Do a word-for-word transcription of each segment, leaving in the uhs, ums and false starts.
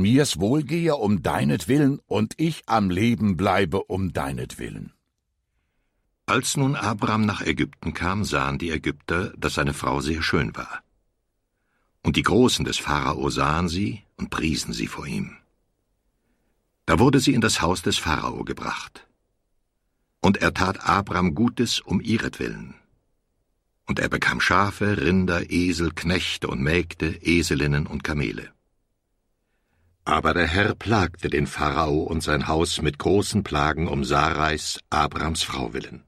mir's wohlgehe um deinetwillen und ich am Leben bleibe um deinetwillen. Als nun Abram nach Ägypten kam, sahen die Ägypter, dass seine Frau sehr schön war. Und die Großen des Pharao sahen sie und priesen sie vor ihm. Da wurde sie in das Haus des Pharao gebracht. Und er tat Abram Gutes um ihretwillen. Und er bekam Schafe, Rinder, Esel, Knechte und Mägde, Eselinnen und Kamele. Aber der Herr plagte den Pharao und sein Haus mit großen Plagen um Sarais, Abrams Frau willen.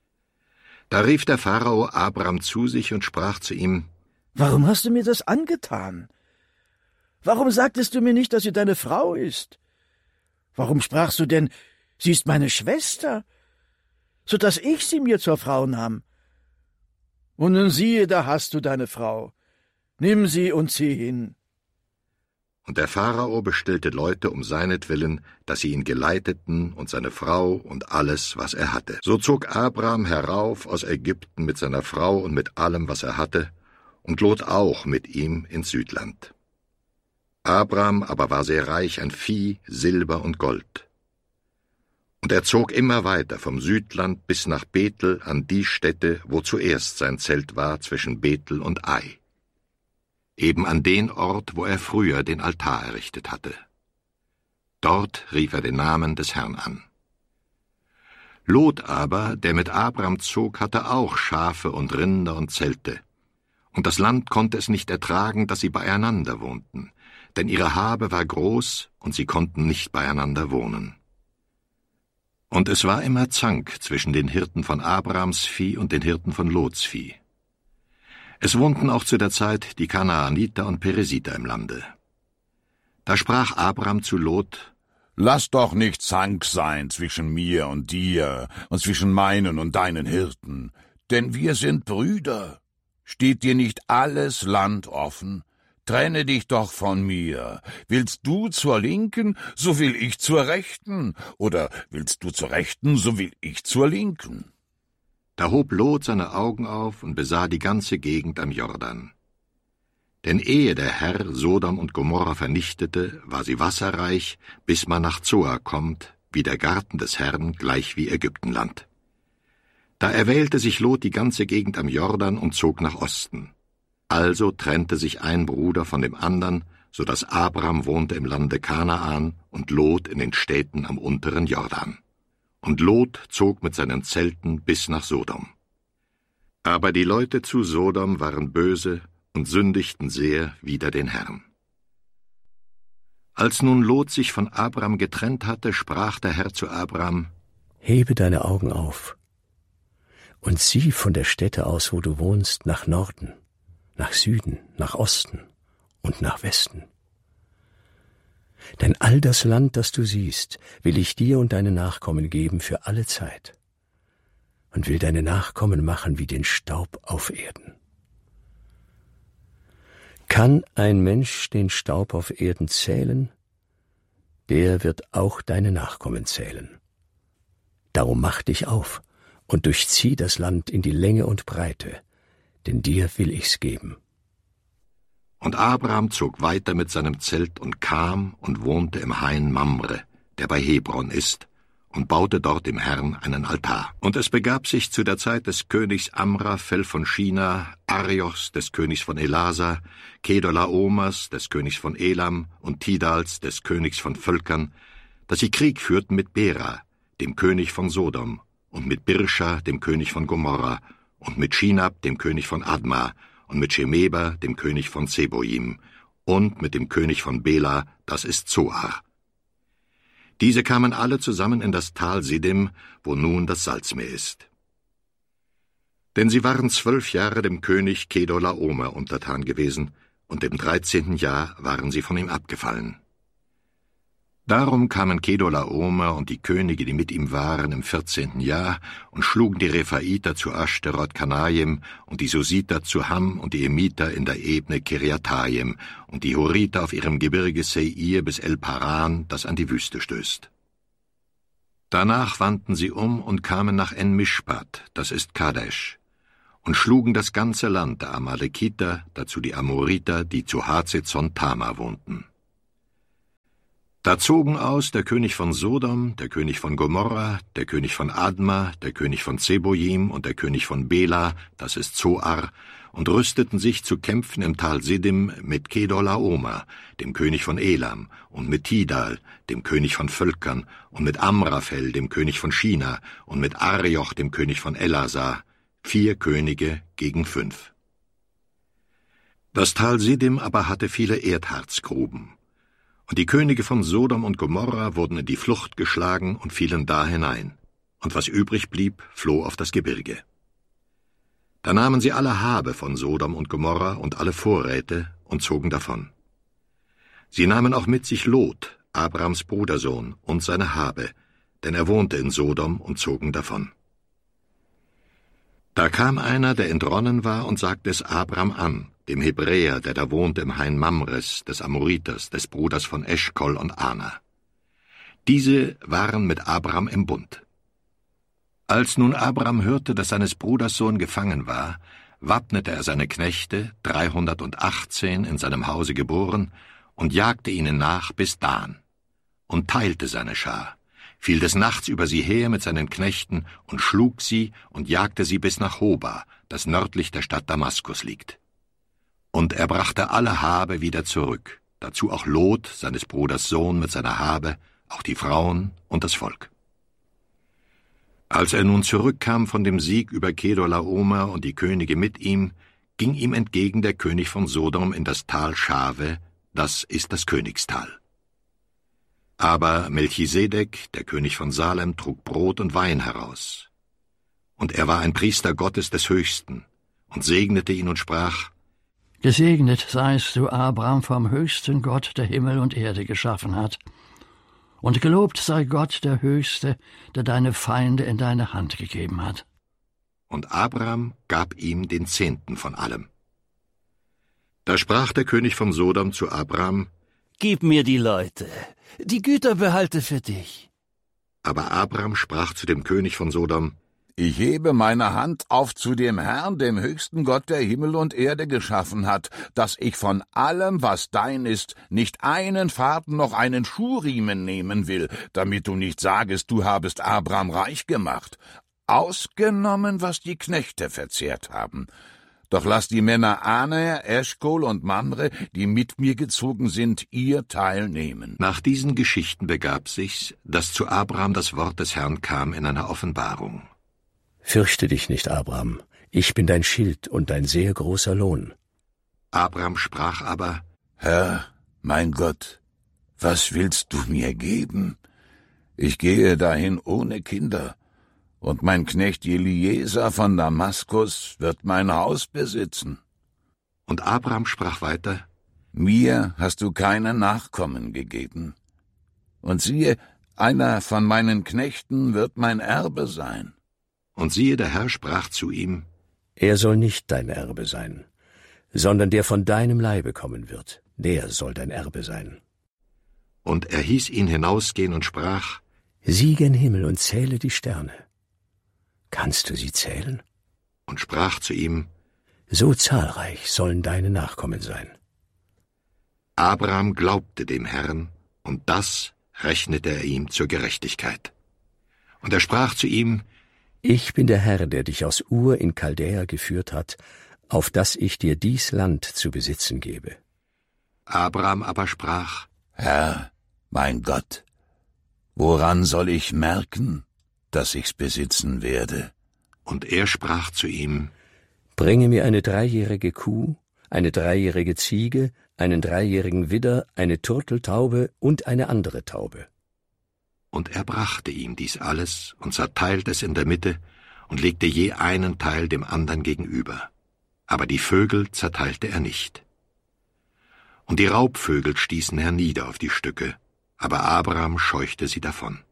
Da rief der Pharao Abram zu sich und sprach zu ihm: »Warum hast du mir das angetan? Warum sagtest du mir nicht, dass sie deine Frau ist? Warum sprachst du denn, sie ist meine Schwester, so dass ich sie mir zur Frau nahm? Und nun siehe, da hast du deine Frau. Nimm sie und zieh hin.« Und der Pharao bestellte Leute um seinetwillen, dass sie ihn geleiteten und seine Frau und alles, was er hatte. So zog Abram herauf aus Ägypten mit seiner Frau und mit allem, was er hatte, und Lot auch mit ihm ins Südland. Abram aber war sehr reich an Vieh, Silber und Gold. Und er zog immer weiter vom Südland bis nach Bethel an die Stätte, wo zuerst sein Zelt war, zwischen Bethel und Ai, eben an den Ort, wo er früher den Altar errichtet hatte. Dort rief er den Namen des Herrn an. Lot aber, der mit Abram zog, hatte auch Schafe und Rinder und Zelte, und das Land konnte es nicht ertragen, dass sie beieinander wohnten, denn ihre Habe war groß, und sie konnten nicht beieinander wohnen. Und es war immer Zank zwischen den Hirten von Abrams Vieh und den Hirten von Lots Vieh. Es wohnten auch zu der Zeit die Kanaaniter und Peresiter im Lande. Da sprach Abram zu Lot: »Lass doch nicht Zank sein zwischen mir und dir und zwischen meinen und deinen Hirten, denn wir sind Brüder. Steht dir nicht alles Land offen? Trenne dich doch von mir. Willst du zur Linken, so will ich zur Rechten, oder willst du zur Rechten, so will ich zur Linken.« Da hob Lot seine Augen auf und besah die ganze Gegend am Jordan. Denn ehe der Herr Sodom und Gomorra vernichtete, war sie wasserreich, bis man nach Zoar kommt, wie der Garten des Herrn, gleich wie Ägyptenland. Da erwählte sich Lot die ganze Gegend am Jordan und zog nach Osten. Also trennte sich ein Bruder von dem andern, so dass Abram wohnte im Lande Kanaan und Lot in den Städten am unteren Jordan. Und Lot zog mit seinen Zelten bis nach Sodom. Aber die Leute zu Sodom waren böse und sündigten sehr wider den Herrn. Als nun Lot sich von Abram getrennt hatte, sprach der Herr zu Abram: »Hebe deine Augen auf und sieh von der Stätte aus, wo du wohnst, nach Norden, nach Süden, nach Osten und nach Westen. Denn all das Land, das du siehst, will ich dir und deine Nachkommen geben für alle Zeit und will deine Nachkommen machen wie den Staub auf Erden. Kann ein Mensch den Staub auf Erden zählen, der wird auch deine Nachkommen zählen. Darum mach dich auf und durchzieh das Land in die Länge und Breite, denn dir will ich's geben.« Und Abram zog weiter mit seinem Zelt und kam und wohnte im Hain Mamre, der bei Hebron ist, und baute dort dem Herrn einen Altar. Und es begab sich zu der Zeit des Königs Amraphel von China, Ariochs des Königs von Elasa, Kedorlaomers des Königs von Elam und Tidals des Königs von Völkern, dass sie Krieg führten mit Bera, dem König von Sodom, und mit Birscha, dem König von Gomorra, und mit Schinab, dem König von Adma, und mit Schemeba, dem König von Zeboim, und mit dem König von Bela, das ist Zoar. Diese kamen alle zusammen in das Tal Siddim, wo nun das Salzmeer ist. Denn sie waren zwölf Jahre dem König Kedorlaomer untertan gewesen, und im dreizehnten Jahr waren sie von ihm abgefallen. Darum kamen Kedorlaomer und die Könige, die mit ihm waren, im vierzehnten Jahr und schlugen die Rephaiter zu Ashterot Kanayim und die Susiter zu Ham und die Emiter in der Ebene Kiriathaim und die Horiter auf ihrem Gebirge Seir bis El Paran, das an die Wüste stößt. Danach wandten sie um und kamen nach En-Mischpat, das ist Kadesh, und schlugen das ganze Land der Amalekiter, dazu die Amoriter, die zu Hazezon Tama wohnten. Da zogen aus der König von Sodom, der König von Gomorra, der König von Adma, der König von Zeboim und der König von Bela, das ist Zoar, und rüsteten sich zu kämpfen im Tal Siddim mit Kedorlaomer, dem König von Elam, und mit Tidal, dem König von Völkern, und mit Amraphel, dem König von China, und mit Arioch, dem König von Elasar, vier Könige gegen fünf. Das Tal Siddim aber hatte viele Erdharzgruben. Und die Könige von Sodom und Gomorra wurden in die Flucht geschlagen und fielen da hinein, und was übrig blieb, floh auf das Gebirge. Da nahmen sie alle Habe von Sodom und Gomorra und alle Vorräte und zogen davon. Sie nahmen auch mit sich Lot, Abrams Brudersohn, und seine Habe, denn er wohnte in Sodom, und zogen davon. Da kam einer, der entronnen war, und sagte es Abram an, dem Hebräer, der da wohnte im Hain Mamres, des Amoriters, des Bruders von Eschkol und Ana. Diese waren mit Abram im Bund. Als nun Abram hörte, dass seines Bruders Sohn gefangen war, wappnete er seine Knechte, dreihundertachtzehn in seinem Hause geboren, und jagte ihnen nach bis Dan, und teilte seine Schar, fiel des Nachts über sie her mit seinen Knechten und schlug sie und jagte sie bis nach Hoba, das nördlich der Stadt Damaskus liegt. Und er brachte alle Habe wieder zurück, dazu auch Lot, seines Bruders Sohn, mit seiner Habe, auch die Frauen und das Volk. Als er nun zurückkam von dem Sieg über Kedorlaomer und die Könige mit ihm, ging ihm entgegen der König von Sodom in das Tal Schave, das ist das Königstal. Aber Melchisedek, der König von Salem, trug Brot und Wein heraus. Und er war ein Priester Gottes des Höchsten und segnete ihn und sprach: Gesegnet seist du, Abram, vom höchsten Gott, der Himmel und Erde geschaffen hat. Und gelobt sei Gott, der Höchste, der deine Feinde in deine Hand gegeben hat. Und Abram gab ihm den Zehnten von allem. Da sprach der König von Sodom zu Abram: Gib mir die Leute, die Güter behalte für dich. Aber Abram sprach zu dem König von Sodom: Ich hebe meine Hand auf zu dem Herrn, dem höchsten Gott, der Himmel und Erde geschaffen hat, dass ich von allem, was dein ist, nicht einen Faden noch einen Schuhriemen nehmen will, damit du nicht sagest, du habest Abram reich gemacht, ausgenommen, was die Knechte verzehrt haben. Doch lass die Männer Aner, Eschkol und Mamre, die mit mir gezogen sind, ihr Teil nehmen. Nach diesen Geschichten begab sich's, dass zu Abram das Wort des Herrn kam in einer Offenbarung. Fürchte dich nicht, Abram, ich bin dein Schild und dein sehr großer Lohn. Abram sprach aber: Herr, mein Gott, was willst du mir geben? Ich gehe dahin ohne Kinder, und mein Knecht Eliezer von Damaskus wird mein Haus besitzen. Und Abram sprach weiter: Mir hast du keine Nachkommen gegeben. Und siehe, einer von meinen Knechten wird mein Erbe sein. Und siehe, der Herr sprach zu ihm: Er soll nicht dein Erbe sein, sondern der von deinem Leibe kommen wird, der soll dein Erbe sein. Und er hieß ihn hinausgehen und sprach: Sieh gen Himmel und zähle die Sterne. Kannst du sie zählen? Und sprach zu ihm: So zahlreich sollen deine Nachkommen sein. Abram glaubte dem Herrn, und das rechnete er ihm zur Gerechtigkeit. Und er sprach zu ihm: Ich bin der Herr, der dich aus Ur in Chaldäa geführt hat, auf dass ich dir dies Land zu besitzen gebe. Abram aber sprach: Herr, mein Gott, woran soll ich merken, dass ich's besitzen werde? Und er sprach zu ihm: Bringe mir eine dreijährige Kuh, eine dreijährige Ziege, einen dreijährigen Widder, eine Turteltaube und eine andere Taube. Und er brachte ihm dies alles und zerteilte es in der Mitte und legte je einen Teil dem andern gegenüber. Aber die Vögel zerteilte er nicht. Und die Raubvögel stießen hernieder auf die Stücke, aber Abram scheuchte sie davon.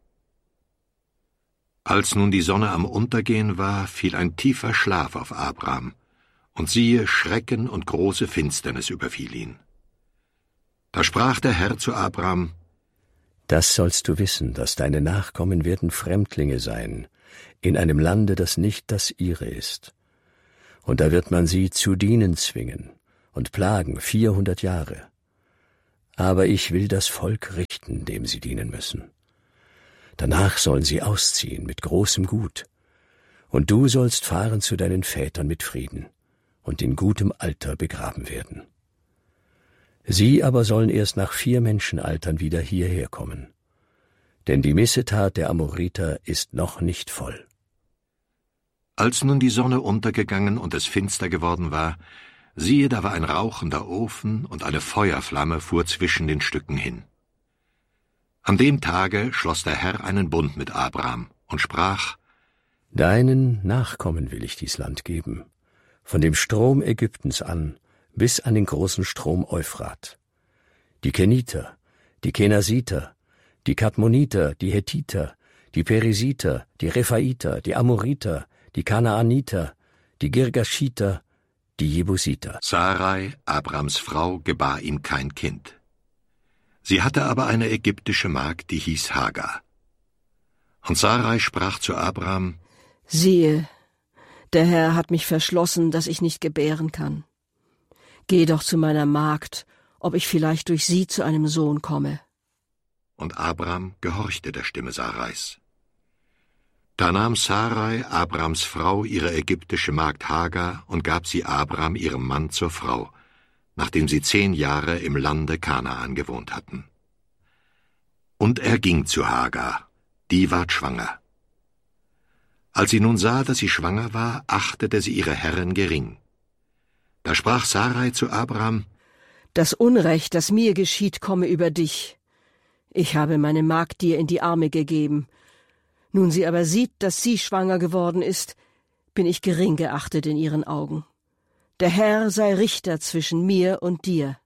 Als nun die Sonne am Untergehen war, fiel ein tiefer Schlaf auf Abram, und siehe, Schrecken und große Finsternis überfiel ihn. Da sprach der Herr zu Abram: Das sollst du wissen, dass deine Nachkommen werden Fremdlinge sein, in einem Lande, das nicht das ihre ist. Und da wird man sie zu dienen zwingen und plagen vierhundert Jahre. Aber ich will das Volk richten, dem sie dienen müssen. Danach sollen sie ausziehen mit großem Gut, und du sollst fahren zu deinen Vätern mit Frieden und in gutem Alter begraben werden. Sie aber sollen erst nach vier Menschenaltern wieder hierher kommen, denn die Missetat der Amoriter ist noch nicht voll. Als nun die Sonne untergegangen und es finster geworden war, siehe, da war ein rauchender Ofen und eine Feuerflamme fuhr zwischen den Stücken hin. An dem Tage schloss der Herr einen Bund mit Abram und sprach: Deinen Nachkommen will ich dies Land geben, von dem Strom Ägyptens an bis an den großen Strom Euphrat. Die Keniter, die Kenasiter, die Kadmoniter, die Hethiter, die Perisiter, die Rephaiter, die Amoriter, die Kanaaniter, die Girgashiter, die Jebusiter. Sarai, Abrams Frau, gebar ihm kein Kind. Sie hatte aber eine ägyptische Magd, die hieß Hagar. Und Sarai sprach zu Abram: Siehe, der Herr hat mich verschlossen, dass ich nicht gebären kann. Geh doch zu meiner Magd, ob ich vielleicht durch sie zu einem Sohn komme. Und Abram gehorchte der Stimme Sarais. Da nahm Sarai, Abrams Frau, ihre ägyptische Magd Hagar und gab sie Abram, ihrem Mann, zur Frau, nachdem sie zehn Jahre im Lande Kanaan gewohnt hatten. Und er ging zu Hagar, die ward schwanger. Als sie nun sah, dass sie schwanger war, achtete sie ihre Herrin gering. Da sprach Sarai zu Abram: Das Unrecht, das mir geschieht, komme über dich. Ich habe meine Magd dir in die Arme gegeben. Nun sie aber sieht, dass sie schwanger geworden ist, bin ich gering geachtet in ihren Augen. Der Herr sei Richter zwischen mir und dir.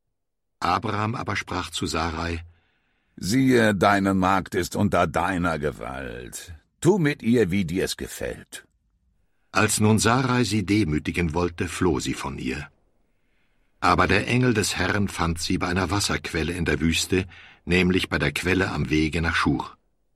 Abram aber sprach zu Sarai: Siehe, deine Magd ist unter deiner Gewalt. Tu mit ihr, wie dir es gefällt. Als nun Sarai sie demütigen wollte, floh sie von ihr. Aber der Engel des Herrn fand sie bei einer Wasserquelle in der Wüste, nämlich bei der Quelle am Wege nach Schur.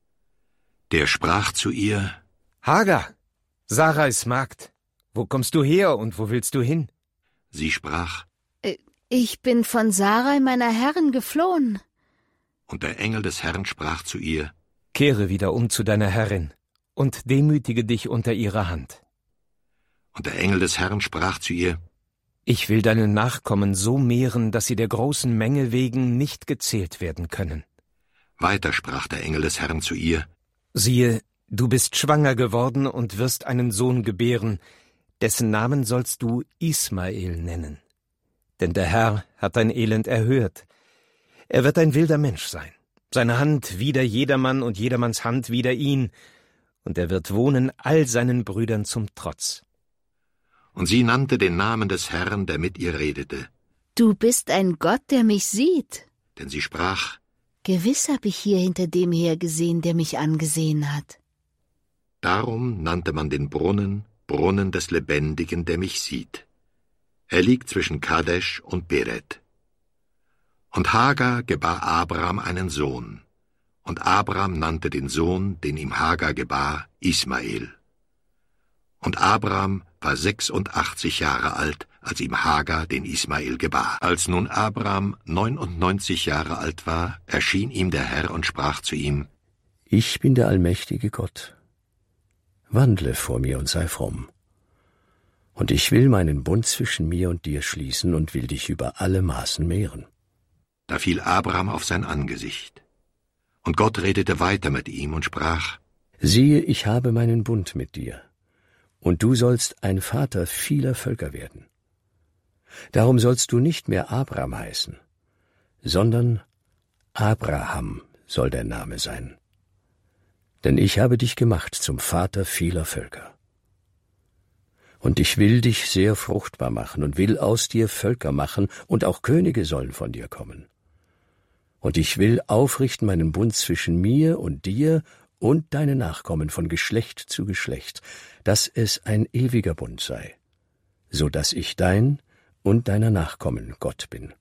Der sprach zu ihr: Hagar, Sarais Magd, wo kommst du her und wo willst du hin? Sie sprach: Ich bin von Sarai meiner Herrin geflohen. Und der Engel des Herrn sprach zu ihr: Kehre wieder um zu deiner Herrin und demütige dich unter ihrer Hand. Und der Engel des Herrn sprach zu ihr: Ich will deine Nachkommen so mehren, dass sie der großen Menge wegen nicht gezählt werden können. Weiter sprach der Engel des Herrn zu ihr: Siehe, du bist schwanger geworden und wirst einen Sohn gebären, dessen Namen sollst du Ismael nennen. Denn der Herr hat dein Elend erhört. Er wird ein wilder Mensch sein, seine Hand wider jedermann und jedermanns Hand wider ihn, und er wird wohnen all seinen Brüdern zum Trotz. Und sie nannte den Namen des Herrn, der mit ihr redete. Du bist ein Gott, der mich sieht. Denn sie sprach: Gewiss hab ich hier hinter dem hergesehen, der mich angesehen hat. Darum nannte man den Brunnen Brunnen des Lebendigen, der mich sieht. Er liegt zwischen Kadesh und Beret. Und Hagar gebar Abram einen Sohn, und Abram nannte den Sohn, den ihm Hagar gebar, Ismael. Und Abram war sechsundachtzig Jahre alt, als ihm Hagar den Ismael gebar. Als nun Abram neunundneunzig Jahre alt war, erschien ihm der Herr und sprach zu ihm: Ich bin der allmächtige Gott. Wandle vor mir und sei fromm. Und ich will meinen Bund zwischen mir und dir schließen und will dich über alle Maßen mehren. Da fiel Abram auf sein Angesicht. Und Gott redete weiter mit ihm und sprach: Siehe, ich habe meinen Bund mit dir, und du sollst ein Vater vieler Völker werden. Darum sollst du nicht mehr Abram heißen, sondern Abraham soll dein Name sein. Denn ich habe dich gemacht zum Vater vieler Völker. Und ich will dich sehr fruchtbar machen und will aus dir Völker machen, und auch Könige sollen von dir kommen. Und ich will aufrichten meinen Bund zwischen mir und dir und deine Nachkommen von Geschlecht zu Geschlecht, dass es ein ewiger Bund sei, so dass ich dein und deiner Nachkommen Gott bin.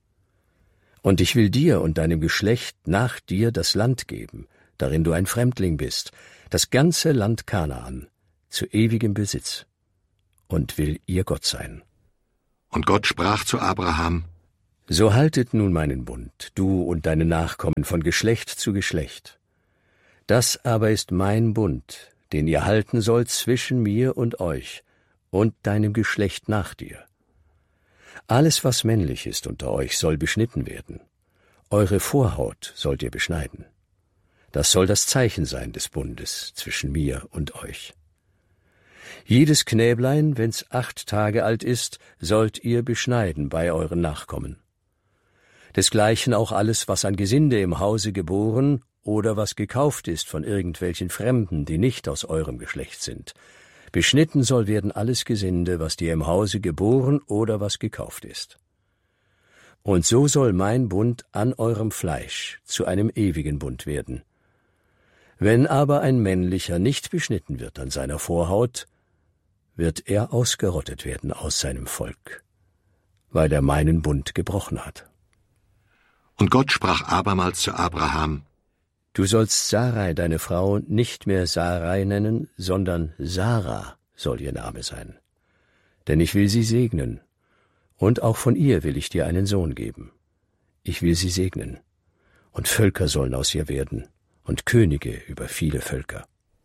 Und ich will dir und deinem Geschlecht nach dir das Land geben, darin du ein Fremdling bist, das ganze Land Kanaan, zu ewigem Besitz, und will ihr Gott sein. Und Gott sprach zu Abraham: So haltet nun meinen Bund, du und deine Nachkommen von Geschlecht zu Geschlecht. Das aber ist mein Bund, den ihr halten sollt zwischen mir und euch und deinem Geschlecht nach dir. Alles, was männlich ist unter euch, soll beschnitten werden. Eure Vorhaut sollt ihr beschneiden. Das soll das Zeichen sein des Bundes zwischen mir und euch. Jedes Knäblein, wenn's acht Tage alt ist, sollt ihr beschneiden bei euren Nachkommen. Desgleichen auch alles, was an Gesinde im Hause geboren oder was gekauft ist von irgendwelchen Fremden, die nicht aus eurem Geschlecht sind. Beschnitten soll werden alles Gesinde, was dir im Hause geboren oder was gekauft ist. Und so soll mein Bund an eurem Fleisch zu einem ewigen Bund werden. Wenn aber ein männlicher nicht beschnitten wird an seiner Vorhaut, wird er ausgerottet werden aus seinem Volk, weil er meinen Bund gebrochen hat. Und Gott sprach abermals zu Abraham: Du sollst Sarai, deine Frau, nicht mehr Sarai nennen, sondern Sarah soll ihr Name sein. Denn ich will sie segnen, und auch von ihr will ich dir einen Sohn geben. Ich will sie segnen, und Völker sollen aus ihr werden, und Könige über viele Völker.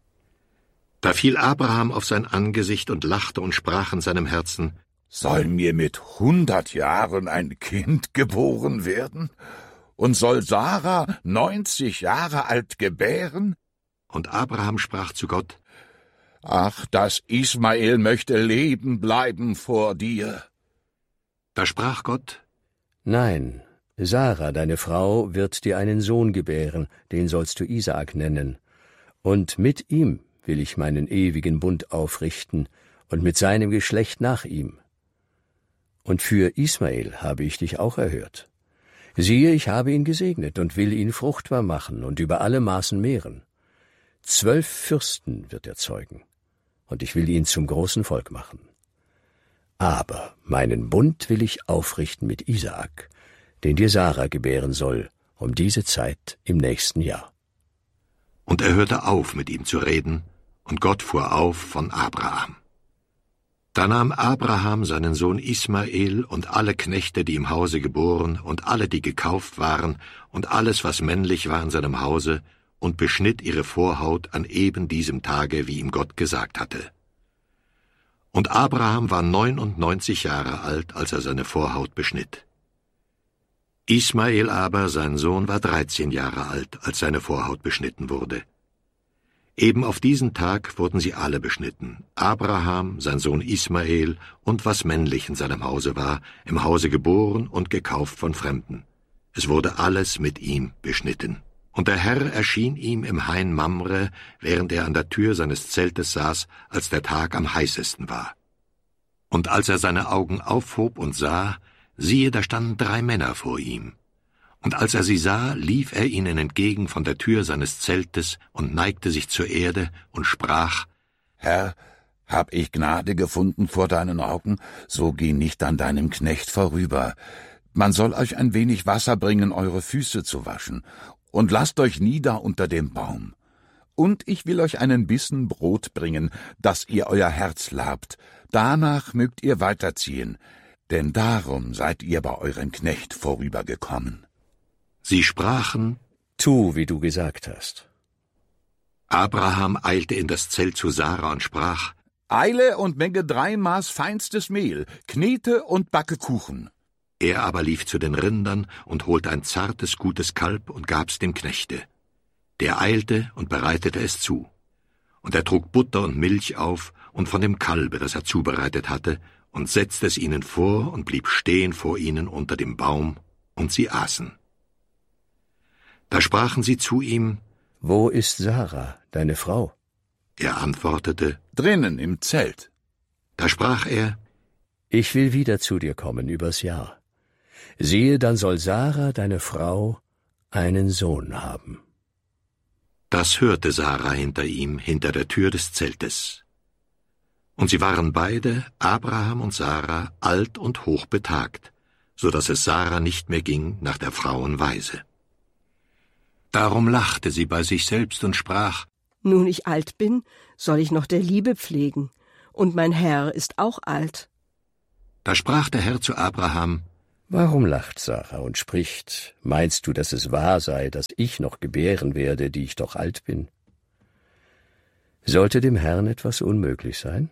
Da fiel Abraham auf sein Angesicht und lachte und sprach in seinem Herzen: Soll mir mit hundert Jahren ein Kind geboren werden? Und soll Sarah neunzig Jahre alt gebären? Und Abraham sprach zu Gott: Ach, dass Ismael möchte leben bleiben vor dir. Da sprach Gott: Nein, Sarah, deine Frau, wird dir einen Sohn gebären, den sollst du Isaak nennen. Und mit ihm will ich meinen ewigen Bund aufrichten, und mit seinem Geschlecht nach ihm. Und für Ismael habe ich dich auch erhört. Siehe, ich habe ihn gesegnet und will ihn fruchtbar machen und über alle Maßen mehren. Zwölf Fürsten wird er zeugen, und ich will ihn zum großen Volk machen. Aber meinen Bund will ich aufrichten mit Isaak, den dir Sarah gebären soll, um diese Zeit im nächsten Jahr. Und er hörte auf, mit ihm zu reden, und Gott fuhr auf von Abraham. Da nahm Abraham seinen Sohn Ismael und alle Knechte, die im Hause geboren, und alle, die gekauft waren, und alles, was männlich war in seinem Hause, und beschnitt ihre Vorhaut an eben diesem Tage, wie ihm Gott gesagt hatte. Und Abraham war neunundneunzig Jahre alt, als er seine Vorhaut beschnitt. Ismael aber, sein Sohn, war dreizehn Jahre alt, als seine Vorhaut beschnitten wurde. Eben auf diesen Tag wurden sie alle beschnitten, Abraham, sein Sohn Ismael und was männlich in seinem Hause war, im Hause geboren und gekauft von Fremden. Es wurde alles mit ihm beschnitten. Und der Herr erschien ihm im Hain Mamre, während er an der Tür seines Zeltes saß, als der Tag am heißesten war. Und als er seine Augen aufhob und sah, siehe, da standen drei Männer vor ihm. Und als er sie sah, lief er ihnen entgegen von der Tür seines Zeltes und neigte sich zur Erde und sprach: Herr, hab ich Gnade gefunden vor deinen Augen, so geh nicht an deinem Knecht vorüber. Man soll euch ein wenig Wasser bringen, eure Füße zu waschen, und lasst euch nieder unter dem Baum. Und ich will euch einen Bissen Brot bringen, dass ihr euer Herz labt, danach mögt ihr weiterziehen, denn darum seid ihr bei eurem Knecht vorübergekommen. Sie sprachen: Tu, wie du gesagt hast. Abraham eilte in das Zelt zu Sarah und sprach: Eile und menge drei Maß feinstes Mehl, knete und backe Kuchen. Er aber lief zu den Rindern und holte ein zartes, gutes Kalb und gab's dem Knechte. Der eilte und bereitete es zu. Und er trug Butter und Milch auf und von dem Kalbe, das er zubereitet hatte, und setzte es ihnen vor und blieb stehen vor ihnen unter dem Baum, und sie aßen. Da sprachen sie zu ihm: Wo ist Sarah, deine Frau? Er antwortete: Drinnen im Zelt. Da sprach er: Ich will wieder zu dir kommen übers Jahr. Siehe, dann soll Sarah, deine Frau, einen Sohn haben. Das hörte Sarah hinter ihm, hinter der Tür des Zeltes. Und sie waren beide, Abraham und Sarah, alt und hochbetagt, so dass es Sarah nicht mehr ging nach der Frauen Weise. Darum lachte sie bei sich selbst und sprach: Nun ich alt bin, soll ich noch der Liebe pflegen, und mein Herr ist auch alt. Da sprach der Herr zu Abraham: Warum lacht Sarah und spricht, meinst du, dass es wahr sei, dass ich noch gebären werde, die ich doch alt bin? Sollte dem Herrn etwas unmöglich sein?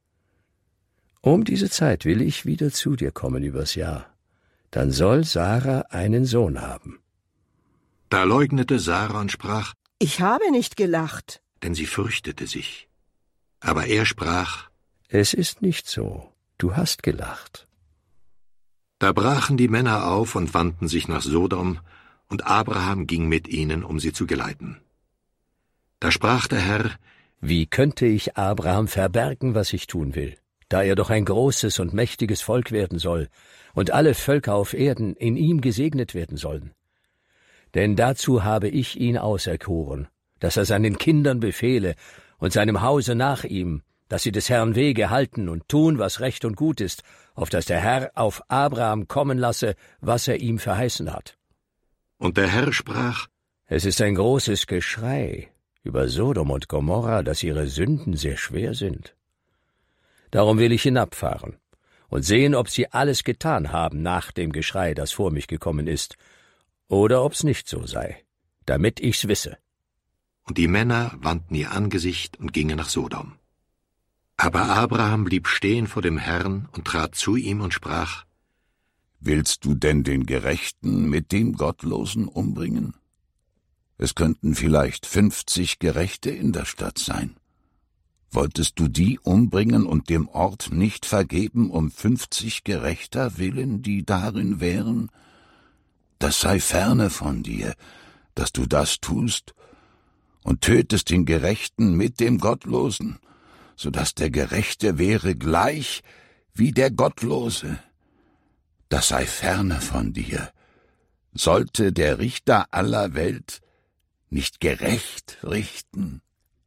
Um diese Zeit will ich wieder zu dir kommen übers Jahr. Dann soll Sarah einen Sohn haben. Da leugnete Sarah und sprach, Ich habe nicht gelacht. Denn sie fürchtete sich. Aber er sprach, Es ist nicht so, du hast gelacht. Da brachen die Männer auf und wandten sich nach Sodom, und Abraham ging mit ihnen, um sie zu geleiten. Da sprach der Herr, Wie könnte ich Abraham verbergen, was ich tun will, da er doch ein großes und mächtiges Volk werden soll und alle Völker auf Erden in ihm gesegnet werden sollen? Denn dazu habe ich ihn auserkoren, dass er seinen Kindern befehle und seinem Hause nach ihm, dass sie des Herrn Wege halten und tun, was recht und gut ist, auf dass der Herr auf Abraham kommen lasse, was er ihm verheißen hat. Und der Herr sprach, Es ist ein großes Geschrei über Sodom und Gomorra, dass ihre Sünden sehr schwer sind. Darum will ich hinabfahren und sehen, ob sie alles getan haben nach dem Geschrei, das vor mich gekommen ist, oder ob's nicht so sei, damit ich's wisse. Und die Männer wandten ihr Angesicht und gingen nach Sodom. Aber Abraham blieb stehen vor dem Herrn und trat zu ihm und sprach, Willst du denn den Gerechten mit dem Gottlosen umbringen? Es könnten vielleicht fünfzig Gerechte in der Stadt sein. Wolltest du die umbringen und dem Ort nicht vergeben um fünfzig Gerechter willen, die darin wären? Das sei ferne von dir, dass du das tust, und tötest den Gerechten mit dem Gottlosen, so dass der Gerechte wäre gleich wie der Gottlose. Das sei ferne von dir. Sollte der Richter aller Welt nicht gerecht richten?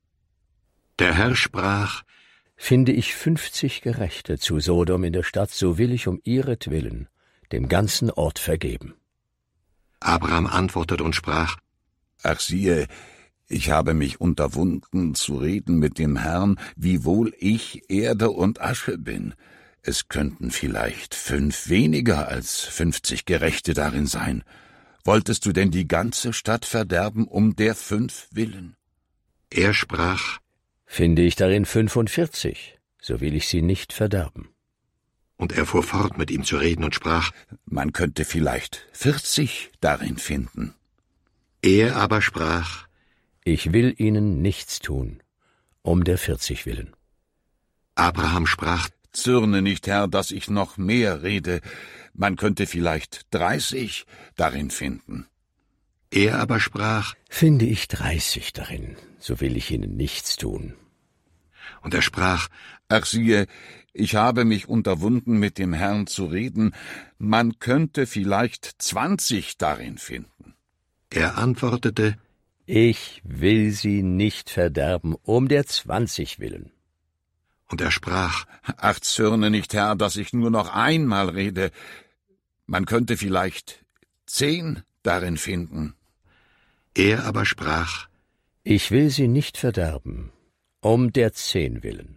Der Herr sprach, Finde ich fünfzig Gerechte zu Sodom in der Stadt, so will ich um ihretwillen dem ganzen Ort vergeben. Abraham antwortete und sprach, Ach siehe, ich habe mich unterwunden zu reden mit dem Herrn, wiewohl ich Erde und Asche bin. Es könnten vielleicht fünf weniger als fünfzig Gerechte darin sein. Wolltest du denn die ganze Stadt verderben um der fünf willen? Er sprach, Finde ich darin fünfundvierzig, so will ich sie nicht verderben. Und er fuhr fort, mit ihm zu reden und sprach, Man könnte vielleicht vierzig darin finden. Er aber sprach, Ich will ihnen nichts tun, um der vierzig willen. Abraham sprach, Zürne nicht, Herr, dass ich noch mehr rede. Man könnte vielleicht dreißig darin finden. Er aber sprach, Finde ich dreißig darin, so will ich ihnen nichts tun. Und er sprach, Ach siehe, ich habe mich unterwunden, mit dem Herrn zu reden. Man könnte vielleicht zwanzig darin finden. Er antwortete, Ich will sie nicht verderben, um der zwanzig willen. Und er sprach, Ach, zürne nicht, Herr, dass ich nur noch einmal rede. Man könnte vielleicht zehn darin finden. Er aber sprach, Ich will sie nicht verderben, um der zehn willen.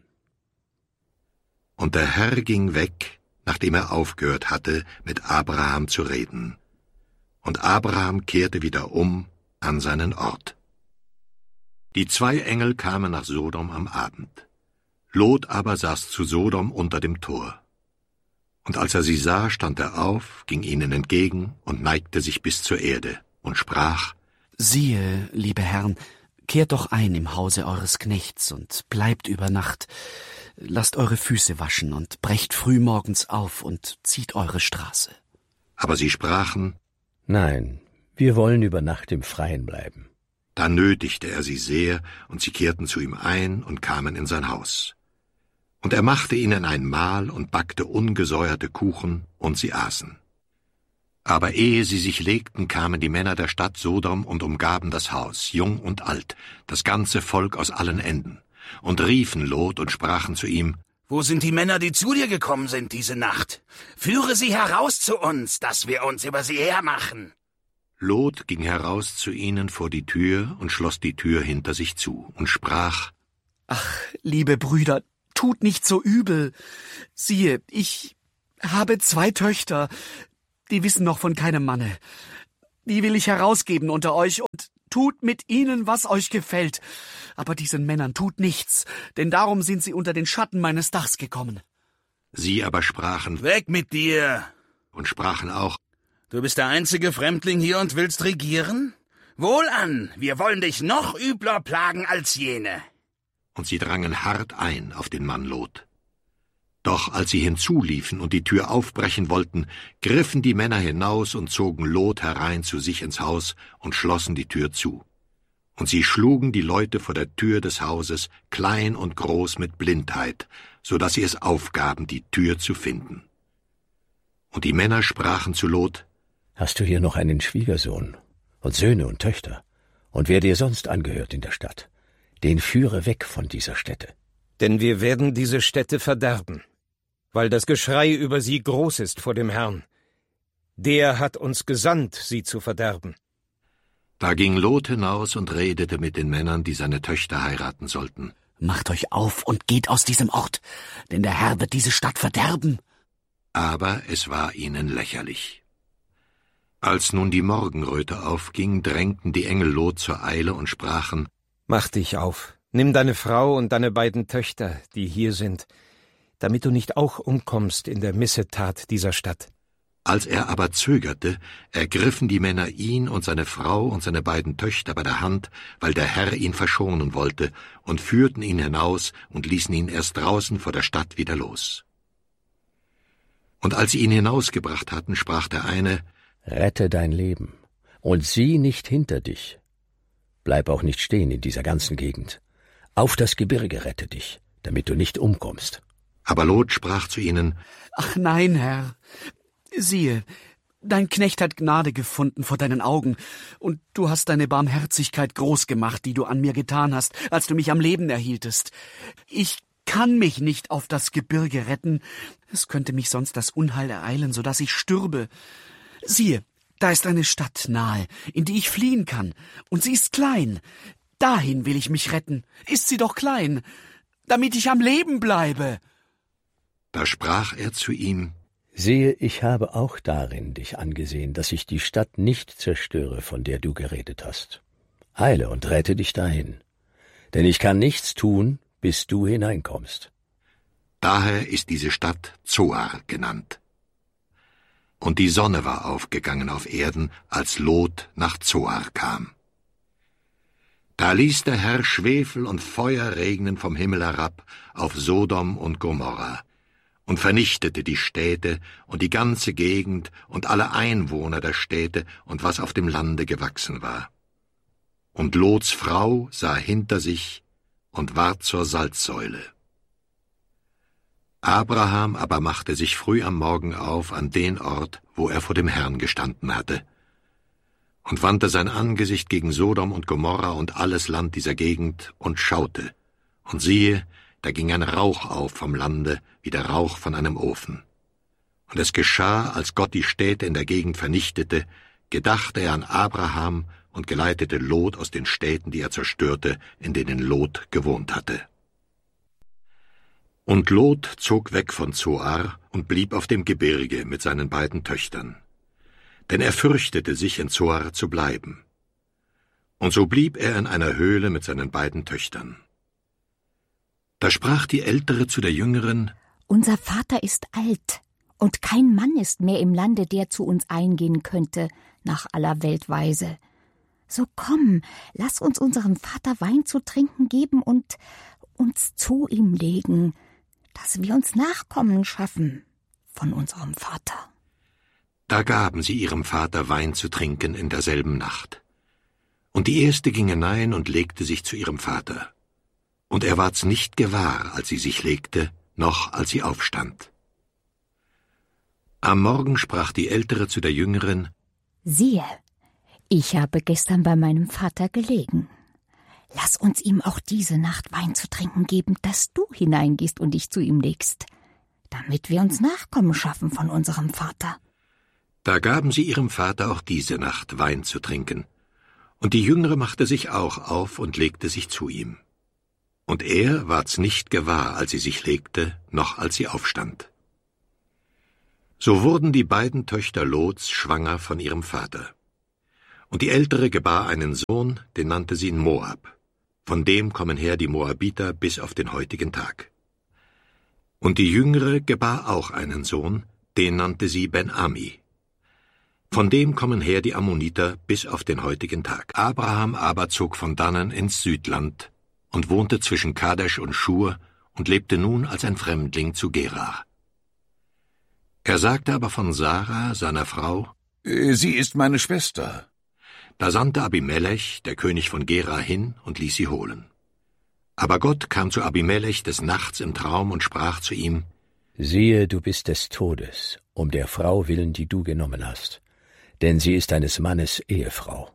Und der Herr ging weg, nachdem er aufgehört hatte, mit Abraham zu reden. Und Abraham kehrte wieder um an seinen Ort. Die zwei Engel kamen nach Sodom am Abend. Lot aber saß zu Sodom unter dem Tor. Und als er sie sah, stand er auf, ging ihnen entgegen und neigte sich bis zur Erde und sprach, Siehe, liebe Herren, kehrt doch ein im Hause eures Knechts und bleibt über Nacht. Lasst eure Füße waschen und brecht frühmorgens auf und zieht eure Straße. Aber sie sprachen, Nein, wir wollen über Nacht im Freien bleiben. Da nötigte er sie sehr, und sie kehrten zu ihm ein und kamen in sein Haus. Und er machte ihnen ein Mahl und backte ungesäuerte Kuchen, und sie aßen. Aber ehe sie sich legten, kamen die Männer der Stadt Sodom und umgaben das Haus, jung und alt, das ganze Volk aus allen Enden, und riefen Lot und sprachen zu ihm, Wo sind die Männer, die zu dir gekommen sind diese Nacht? Führe sie heraus zu uns, dass wir uns über sie hermachen. Lot ging heraus zu ihnen vor die Tür und schloss die Tür hinter sich zu und sprach, Ach, liebe Brüder, tut nicht so übel. Siehe, ich habe zwei Töchter, die wissen noch von keinem Manne. Die will ich herausgeben unter euch und tut mit ihnen, was euch gefällt. Aber diesen Männern tut nichts, denn darum sind sie unter den Schatten meines Dachs gekommen. Sie aber sprachen: Weg mit dir! Und sprachen auch: Du bist der einzige Fremdling hier und willst regieren? Wohlan, wir wollen dich noch übler plagen als jene. Und sie drangen hart ein auf den Mann Lot. Doch als sie hinzuliefen und die Tür aufbrechen wollten, griffen die Männer hinaus und zogen Lot herein zu sich ins Haus und schlossen die Tür zu. Und sie schlugen die Leute vor der Tür des Hauses, klein und groß, mit Blindheit, so dass sie es aufgaben, die Tür zu finden. Und die Männer sprachen zu Lot: Hast du hier noch einen Schwiegersohn und Söhne und Töchter, und wer dir sonst angehört in der Stadt, den führe weg von dieser Stätte. Denn wir werden diese Stätte verderben, weil das Geschrei über sie groß ist vor dem Herrn. Der hat uns gesandt, sie zu verderben. Da ging Lot hinaus und redete mit den Männern, die seine Töchter heiraten sollten. Macht euch auf und geht aus diesem Ort, denn der Herr wird diese Stadt verderben. Aber es war ihnen lächerlich. Als nun die Morgenröte aufging, drängten die Engel Lot zur Eile und sprachen: Mach dich auf, nimm deine Frau und deine beiden Töchter, die hier sind, damit du nicht auch umkommst in der Missetat dieser Stadt. Als er aber zögerte, ergriffen die Männer ihn und seine Frau und seine beiden Töchter bei der Hand, weil der Herr ihn verschonen wollte, und führten ihn hinaus und ließen ihn erst draußen vor der Stadt wieder los. Und als sie ihn hinausgebracht hatten, sprach der eine: Rette dein Leben und sieh nicht hinter dich. Bleib auch nicht stehen in dieser ganzen Gegend. Auf das Gebirge rette dich, damit du nicht umkommst. Aber Lot sprach zu ihnen: Ach nein, Herr. Siehe, dein Knecht hat Gnade gefunden vor deinen Augen, und du hast deine Barmherzigkeit groß gemacht, die du an mir getan hast, als du mich am Leben erhieltest. Ich kann mich nicht auf das Gebirge retten, es könnte mich sonst das Unheil ereilen, so dass ich stürbe. Siehe, da ist eine Stadt nahe, in die ich fliehen kann, und sie ist klein. Dahin will ich mich retten. Ist sie doch klein, damit ich am Leben bleibe. Da sprach er zu ihm: Siehe, ich habe auch darin dich angesehen, dass ich die Stadt nicht zerstöre, von der du geredet hast. Eile und rette dich dahin, denn ich kann nichts tun, bis du hineinkommst. Daher ist diese Stadt Zoar genannt. Und die Sonne war aufgegangen auf Erden, als Lot nach Zoar kam. Da ließ der Herr Schwefel und Feuer regnen vom Himmel herab auf Sodom und Gomorra und vernichtete die Städte und die ganze Gegend und alle Einwohner der Städte und was auf dem Lande gewachsen war. Und Lots Frau sah hinter sich und ward zur Salzsäule. Abraham aber machte sich früh am Morgen auf an den Ort, wo er vor dem Herrn gestanden hatte, und wandte sein Angesicht gegen Sodom und Gomorra und alles Land dieser Gegend und schaute, und siehe, da ging ein Rauch auf vom Lande, wie der Rauch von einem Ofen. Und es geschah, als Gott die Städte in der Gegend vernichtete, gedachte er an Abraham und geleitete Lot aus den Städten, die er zerstörte, in denen Lot gewohnt hatte. Und Lot zog weg von Zoar und blieb auf dem Gebirge mit seinen beiden Töchtern. Denn er fürchtete sich, in Zoar zu bleiben. Und so blieb er in einer Höhle mit seinen beiden Töchtern. Da sprach die Ältere zu der Jüngeren: Unser Vater ist alt, und kein Mann ist mehr im Lande, der zu uns eingehen könnte, nach aller Weltweise. So komm, lass uns unserem Vater Wein zu trinken geben und uns zu ihm legen, dass wir uns Nachkommen schaffen von unserem Vater. Da gaben sie ihrem Vater Wein zu trinken in derselben Nacht. Und die erste ging hinein und legte sich zu ihrem Vater. Und er ward's nicht gewahr, als sie sich legte, noch als sie aufstand. Am Morgen sprach die Ältere zu der Jüngeren: Siehe, ich habe gestern bei meinem Vater gelegen. Lass uns ihm auch diese Nacht Wein zu trinken geben, dass du hineingehst und dich zu ihm legst, damit wir uns Nachkommen schaffen von unserem Vater. Da gaben sie ihrem Vater auch diese Nacht Wein zu trinken. Und die Jüngere machte sich auch auf und legte sich zu ihm. Und er ward's nicht gewahr, als sie sich legte, noch als sie aufstand. So wurden die beiden Töchter Lots schwanger von ihrem Vater. Und die ältere gebar einen Sohn, den nannte sie Moab. Von dem kommen her die Moabiter bis auf den heutigen Tag. Und die jüngere gebar auch einen Sohn, den nannte sie Ben-Ami. Von dem kommen her die Ammoniter bis auf den heutigen Tag. Abraham aber zog von dannen ins Südland und wohnte zwischen Kadesh und Schur und lebte nun als ein Fremdling zu Gerar. Er sagte aber von Sarah, seiner Frau, »Sie ist meine Schwester.« Da sandte Abimelech, der König von Gerar, hin und ließ sie holen. Aber Gott kam zu Abimelech des Nachts im Traum und sprach zu ihm, »Siehe, du bist des Todes, um der Frau willen, die du genommen hast, denn sie ist deines Mannes Ehefrau.«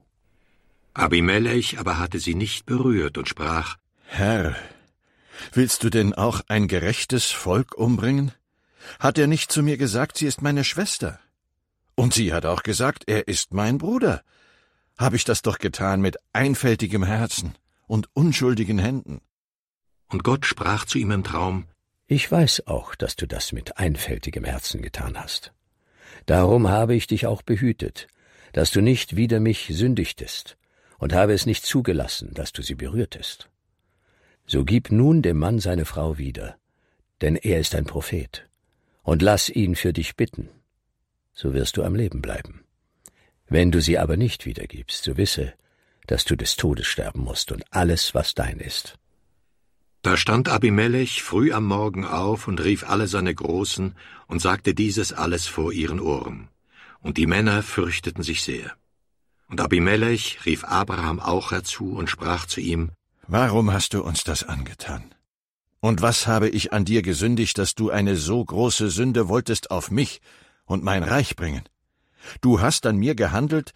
Abimelech aber hatte sie nicht berührt und sprach, »Herr, willst du denn auch ein gerechtes Volk umbringen? Hat er nicht zu mir gesagt, sie ist meine Schwester? Und sie hat auch gesagt, er ist mein Bruder. Habe ich das doch getan mit einfältigem Herzen und unschuldigen Händen.« Und Gott sprach zu ihm im Traum, »Ich weiß auch, dass du das mit einfältigem Herzen getan hast. Darum habe ich dich auch behütet, dass du nicht wider mich sündigtest, und habe es nicht zugelassen, dass du sie berührtest. So gib nun dem Mann seine Frau wieder, denn er ist ein Prophet, und lass ihn für dich bitten, so wirst du am Leben bleiben. Wenn du sie aber nicht wiedergibst, so wisse, dass du des Todes sterben musst und alles, was dein ist.« Da stand Abimelech früh am Morgen auf und rief alle seine Großen und sagte dieses alles vor ihren Ohren. Und die Männer fürchteten sich sehr. Und Abimelech rief Abraham auch herzu und sprach zu ihm, »Warum hast du uns das angetan? Und was habe ich an dir gesündigt, dass du eine so große Sünde wolltest auf mich und mein Reich bringen? Du hast an mir gehandelt,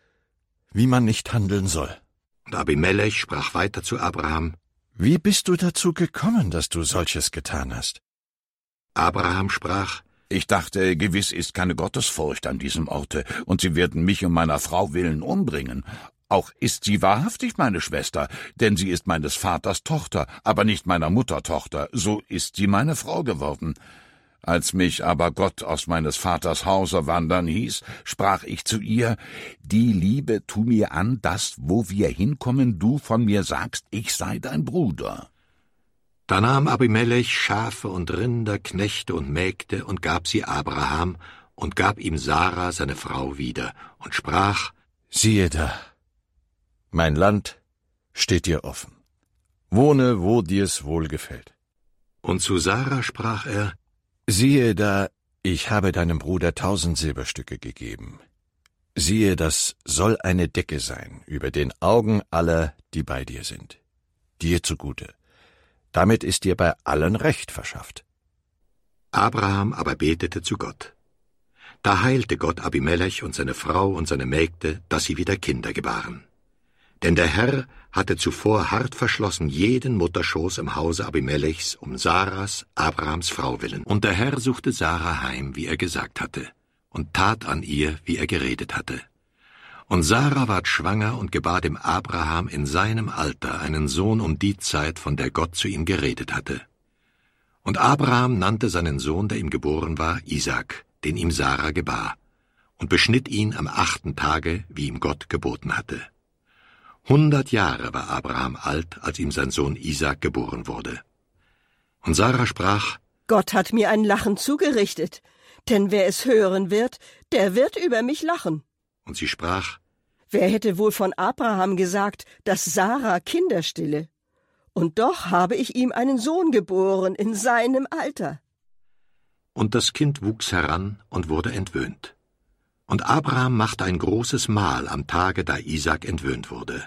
wie man nicht handeln soll.« Und Abimelech sprach weiter zu Abraham, »Wie bist du dazu gekommen, dass du solches getan hast?« Abraham sprach, »Ich dachte, gewiss ist keine Gottesfurcht an diesem Orte, und sie werden mich um meiner Frau willen umbringen. Auch ist sie wahrhaftig meine Schwester, denn sie ist meines Vaters Tochter, aber nicht meiner Mutter Tochter, so ist sie meine Frau geworden. Als mich aber Gott aus meines Vaters Hause wandern hieß, sprach ich zu ihr, die Liebe tu mir an, dass, wo wir hinkommen, du von mir sagst, ich sei dein Bruder.« Da nahm Abimelech Schafe und Rinder, Knechte und Mägde und gab sie Abraham und gab ihm Sarah, seine Frau, wieder und sprach, »Siehe da, mein Land steht dir offen. Wohne, wo dir's wohlgefällt.« Und zu Sarah sprach er, »Siehe da, ich habe deinem Bruder tausend Silberstücke gegeben. Siehe, das soll eine Decke sein über den Augen aller, die bei dir sind. Dir zugute. Damit ist dir bei allen Recht verschafft.« Abraham aber betete zu Gott. Da heilte Gott Abimelech und seine Frau und seine Mägde, dass sie wieder Kinder gebaren. Denn der Herr hatte zuvor hart verschlossen jeden Mutterschoß im Hause Abimelechs um Sarahs, Abrahams Frau willen. Und der Herr suchte Sarah heim, wie er gesagt hatte, und tat an ihr, wie er geredet hatte. Und Sarah ward schwanger und gebar dem Abraham in seinem Alter einen Sohn um die Zeit, von der Gott zu ihm geredet hatte. Und Abraham nannte seinen Sohn, der ihm geboren war, Isaak, den ihm Sarah gebar, und beschnitt ihn am achten Tage, wie ihm Gott geboten hatte. Hundert Jahre war Abraham alt, als ihm sein Sohn Isaak geboren wurde. Und Sarah sprach, »Gott hat mir ein Lachen zugerichtet, denn wer es hören wird, der wird über mich lachen.« Und sie sprach, »Wer hätte wohl von Abraham gesagt, dass Sarah Kinder stille? Und doch habe ich ihm einen Sohn geboren in seinem Alter.« Und das Kind wuchs heran und wurde entwöhnt. Und Abraham machte ein großes Mahl am Tage, da Isaak entwöhnt wurde.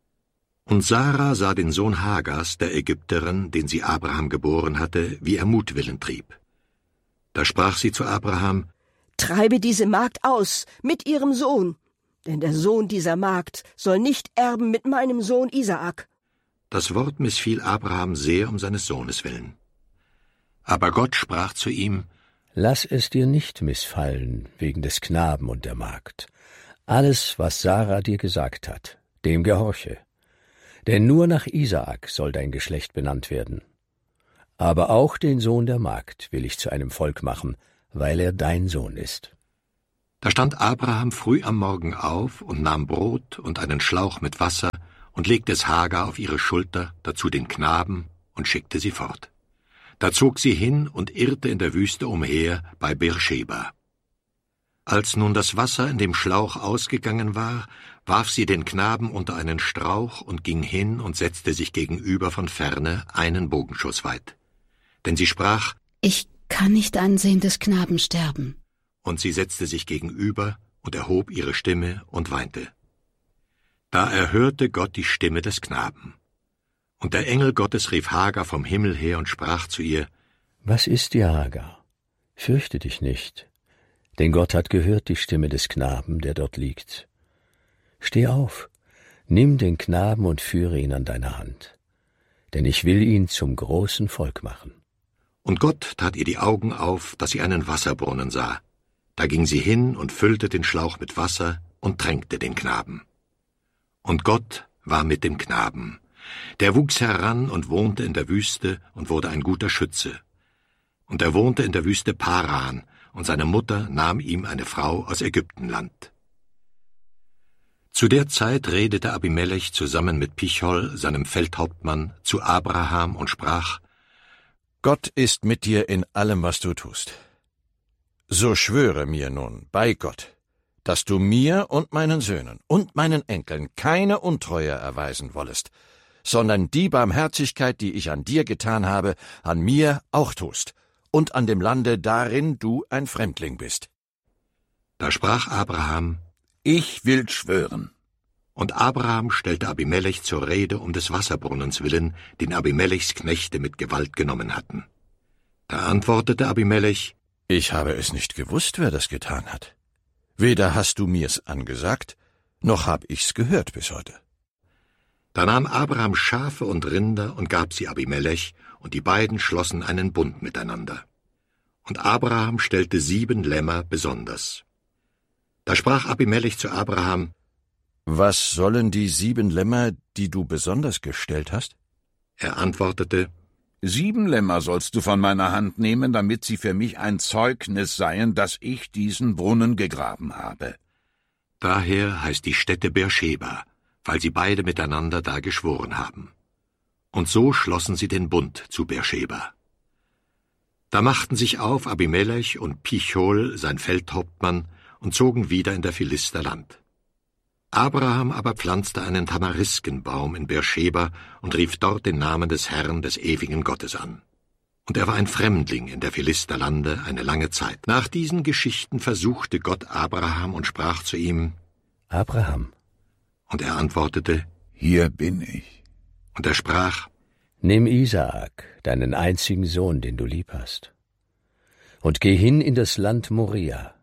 Und Sarah sah den Sohn Hagars, der Ägypterin, den sie Abraham geboren hatte, wie er Mutwillen trieb. Da sprach sie zu Abraham, »Treibe diese Magd aus mit ihrem Sohn, denn der Sohn dieser Magd soll nicht erben mit meinem Sohn Isaak.« Das Wort missfiel Abraham sehr um seines Sohnes willen. Aber Gott sprach zu ihm, »Lass es dir nicht missfallen wegen des Knaben und der Magd. Alles, was Sarah dir gesagt hat, dem gehorche. Denn nur nach Isaak soll dein Geschlecht benannt werden. Aber auch den Sohn der Magd will ich zu einem Volk machen, weil er dein Sohn ist. Da stand Abraham früh am Morgen auf und nahm Brot und einen Schlauch mit Wasser und legte es Hagar auf ihre Schulter, dazu den Knaben, und schickte sie fort. Da zog sie hin und irrte in der Wüste umher bei Beersheba. Als nun das Wasser in dem Schlauch ausgegangen war, warf sie den Knaben unter einen Strauch und ging hin und setzte sich gegenüber von ferne einen Bogenschuss weit. Denn sie sprach: Ich kann nicht ansehen des Knaben sterben. Und sie setzte sich gegenüber und erhob ihre Stimme und weinte. Da erhörte Gott die Stimme des Knaben. Und der Engel Gottes rief Hagar vom Himmel her und sprach zu ihr: Was ist dir, Hagar? Fürchte dich nicht, denn Gott hat gehört die Stimme des Knaben, der dort liegt. Steh auf, nimm den Knaben und führe ihn an deiner Hand, denn ich will ihn zum großen Volk machen. Und Gott tat ihr die Augen auf, dass sie einen Wasserbrunnen sah. Da ging sie hin und füllte den Schlauch mit Wasser und tränkte den Knaben. Und Gott war mit dem Knaben. Der wuchs heran und wohnte in der Wüste und wurde ein guter Schütze. Und er wohnte in der Wüste Paran, und seine Mutter nahm ihm eine Frau aus Ägyptenland. Zu der Zeit redete Abimelech zusammen mit Pichol, seinem Feldhauptmann, zu Abraham und sprach: Gott ist mit dir in allem, was du tust. So schwöre mir nun bei Gott, dass du mir und meinen Söhnen und meinen Enkeln keine Untreue erweisen wollest, sondern die Barmherzigkeit, die ich an dir getan habe, an mir auch tust, und an dem Lande, darin du ein Fremdling bist. Da sprach Abraham: Ich will schwören. Und Abraham stellte Abimelech zur Rede um des Wasserbrunnens willen, den Abimelechs Knechte mit Gewalt genommen hatten. Da antwortete Abimelech: Ich habe es nicht gewusst, wer das getan hat. Weder hast du mir's angesagt, noch hab ich's gehört bis heute. Da nahm Abraham Schafe und Rinder und gab sie Abimelech, und die beiden schlossen einen Bund miteinander. Und Abraham stellte sieben Lämmer besonders. Da sprach Abimelech zu Abraham: Was sollen die sieben Lämmer, die du besonders gestellt hast? Er antwortete: Sieben Lämmer sollst du von meiner Hand nehmen, damit sie für mich ein Zeugnis seien, dass ich diesen Brunnen gegraben habe. Daher heißt die Stätte Beersheba, weil sie beide miteinander da geschworen haben. Und so schlossen sie den Bund zu Beersheba. Da machten sich auf Abimelech und Pichol, sein Feldhauptmann, und zogen wieder in der Philister Land. Abraham aber pflanzte einen Tamariskenbaum in Beersheba und rief dort den Namen des Herrn, des ewigen Gottes an. Und er war ein Fremdling in der Philister Lande eine lange Zeit. Nach diesen Geschichten versuchte Gott Abraham und sprach zu ihm: Abraham. Und er antwortete: Hier bin ich. Und er sprach: Nimm Isaak, deinen einzigen Sohn, den du lieb hast, und geh hin in das Land Moria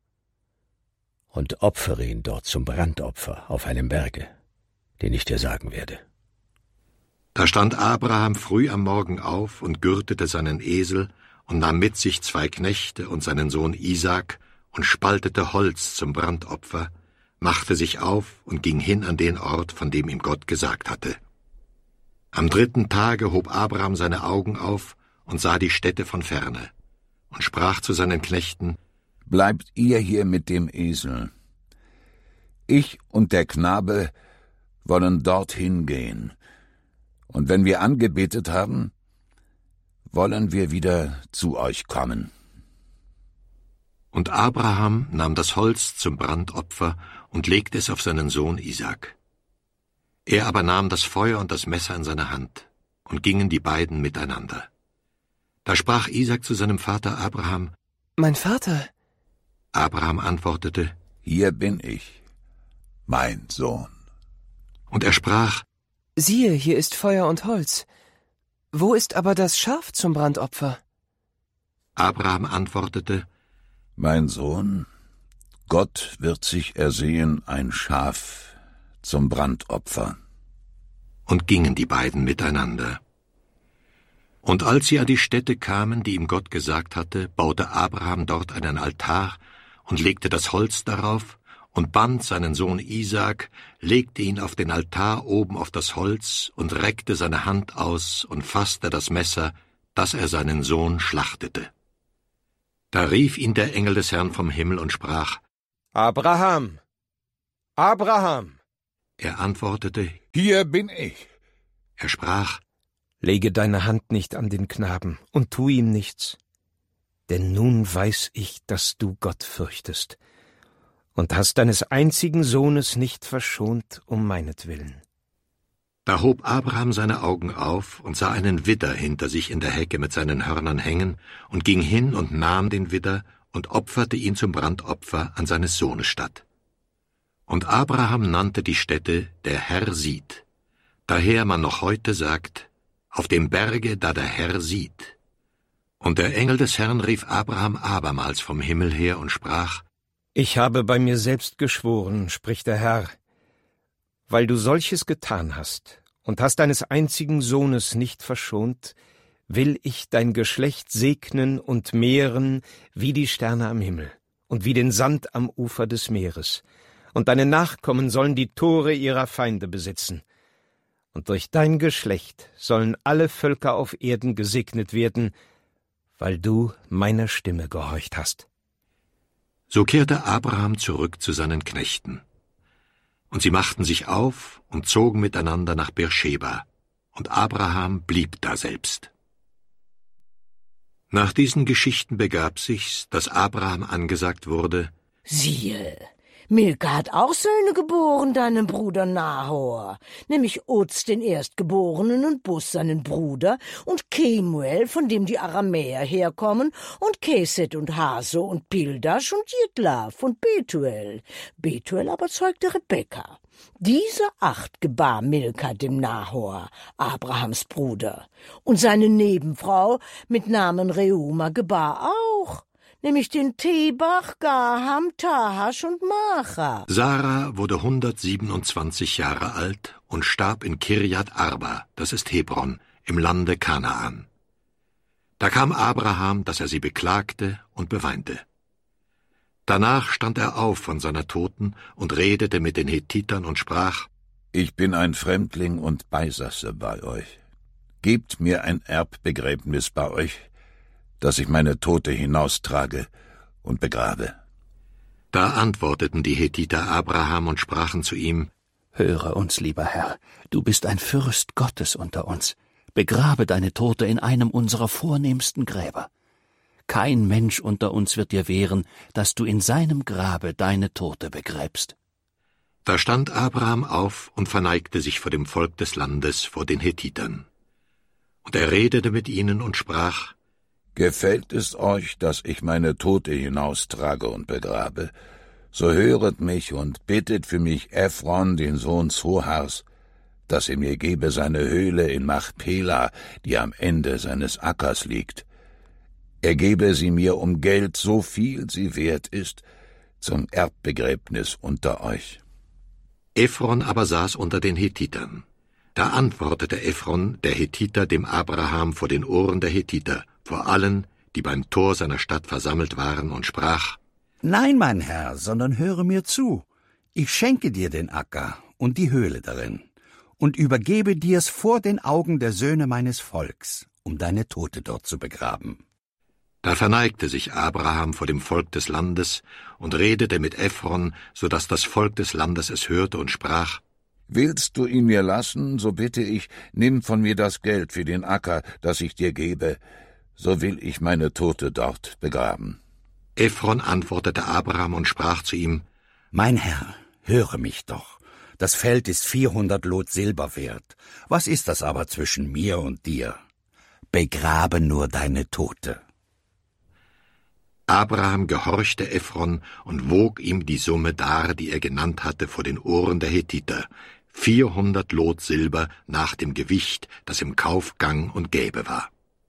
und opfere ihn dort zum Brandopfer auf einem Berge, den ich dir sagen werde. Da stand Abraham früh am Morgen auf und gürtete seinen Esel und nahm mit sich zwei Knechte und seinen Sohn Isaak und spaltete Holz zum Brandopfer, machte sich auf und ging hin an den Ort, von dem ihm Gott gesagt hatte. Am dritten Tage hob Abraham seine Augen auf und sah die Stätte von ferne und sprach zu seinen Knechten: Bleibt ihr hier mit dem Esel. Ich und der Knabe wollen dorthin gehen, und wenn wir angebetet haben, wollen wir wieder zu euch kommen. Und Abraham nahm das Holz zum Brandopfer und legte es auf seinen Sohn Isaak. Er aber nahm das Feuer und das Messer in seine Hand, und gingen die beiden miteinander. Da sprach Isaak zu seinem Vater Abraham: Mein Vater. Abraham antwortete: Hier bin ich, mein Sohn. Und er sprach: Siehe, hier ist Feuer und Holz. Wo ist aber das Schaf zum Brandopfer? Abraham antwortete: Mein Sohn, Gott wird sich ersehen ein Schaf zum Brandopfer. Und gingen die beiden miteinander. Und als sie an die Stätte kamen, die ihm Gott gesagt hatte, baute Abraham dort einen Altar und legte das Holz darauf und band seinen Sohn Isaak, legte ihn auf den Altar oben auf das Holz und reckte seine Hand aus und fasste das Messer, dass er seinen Sohn schlachtete. Da rief ihn der Engel des Herrn vom Himmel und sprach: Abraham! Abraham! Er antwortete: Hier bin ich. Er sprach: Lege deine Hand nicht an den Knaben und tu ihm nichts. Denn nun weiß ich, dass du Gott fürchtest und hast deines einzigen Sohnes nicht verschont um meinetwillen. Da hob Abraham seine Augen auf und sah einen Widder hinter sich in der Hecke mit seinen Hörnern hängen und ging hin und nahm den Widder und opferte ihn zum Brandopfer an seines Sohnes statt. Und Abraham nannte die Stätte Der Herr sieht, daher man noch heute sagt: Auf dem Berge, da der Herr sieht. Und der Engel des Herrn rief Abraham abermals vom Himmel her und sprach: Ich habe bei mir selbst geschworen, spricht der Herr, weil du solches getan hast und hast deines einzigen Sohnes nicht verschont, will ich dein Geschlecht segnen und mehren wie die Sterne am Himmel und wie den Sand am Ufer des Meeres, und deine Nachkommen sollen die Tore ihrer Feinde besitzen. Und durch dein Geschlecht sollen alle Völker auf Erden gesegnet werden, weil du meiner Stimme gehorcht hast. So kehrte Abraham zurück zu seinen Knechten. Und sie machten sich auf und zogen miteinander nach Beersheba, und Abraham blieb daselbst. Nach diesen Geschichten begab sich's, dass Abraham angesagt wurde: Siehe, Milka hat auch Söhne geboren, deinem Bruder Nahor, nämlich Uz, den Erstgeborenen, und Bus, seinen Bruder, und Kemuel, von dem die Aramäer herkommen, und Keset und Haso und Pildasch und Jidlaf und Betuel. Betuel aber zeugte Rebekka. Diese acht gebar Milka dem Nahor, Abrahams Bruder, und seine Nebenfrau mit Namen Reuma gebar auch, nämlich den Tebach, Gaham, Tahasch und Macha. Sarah wurde hundertsiebenundzwanzig Jahre alt und starb in Kirjat Arba, das ist Hebron, im Lande Kanaan. Da kam Abraham, dass er sie beklagte und beweinte. Danach stand er auf von seiner Toten und redete mit den Hethitern und sprach: Ich bin ein Fremdling und Beisasse bei euch. Gebt mir ein Erbbegräbnis bei euch, dass ich meine Tote hinaustrage und begrabe. Da antworteten die Hethiter Abraham und sprachen zu ihm: Höre uns, lieber Herr, du bist ein Fürst Gottes unter uns. Begrabe deine Tote in einem unserer vornehmsten Gräber. Kein Mensch unter uns wird dir wehren, dass du in seinem Grabe deine Tote begräbst. Da stand Abraham auf und verneigte sich vor dem Volk des Landes, vor den Hethitern. Und er redete mit ihnen und sprach: Gefällt es euch, dass ich meine Tote hinaustrage und begrabe? So höret mich und bittet für mich Ephron, den Sohn Zohars, dass er mir gebe seine Höhle in Machpela, die am Ende seines Ackers liegt. Er gebe sie mir um Geld, so viel sie wert ist, zum Erbbegräbnis unter euch. Ephron aber saß unter den Hethitern. Da antwortete Ephron, der Hethiter, dem Abraham vor den Ohren der Hethiter, vor allen, die beim Tor seiner Stadt versammelt waren, und sprach: Nein, mein Herr, sondern höre mir zu. Ich schenke dir den Acker und die Höhle darin und übergebe dir's vor den Augen der Söhne meines Volks, um deine Tote dort zu begraben. Da verneigte sich Abraham vor dem Volk des Landes und redete mit Ephron, so daß das Volk des Landes es hörte, und sprach: Willst du ihn mir lassen, so bitte ich, nimm von mir das Geld für den Acker, das ich dir gebe, so will ich meine Tote dort begraben. Ephron antwortete Abraham und sprach zu ihm: Mein Herr, höre mich doch. Das Feld ist vierhundert Lot Silber wert. Was ist das aber zwischen mir und dir? Begrabe nur deine Tote. Abraham gehorchte Ephron und wog ihm die Summe dar, die er genannt hatte, vor den Ohren der Hethiter, vierhundert Lot Silber nach dem Gewicht, das im Kauf gang und gäbe war.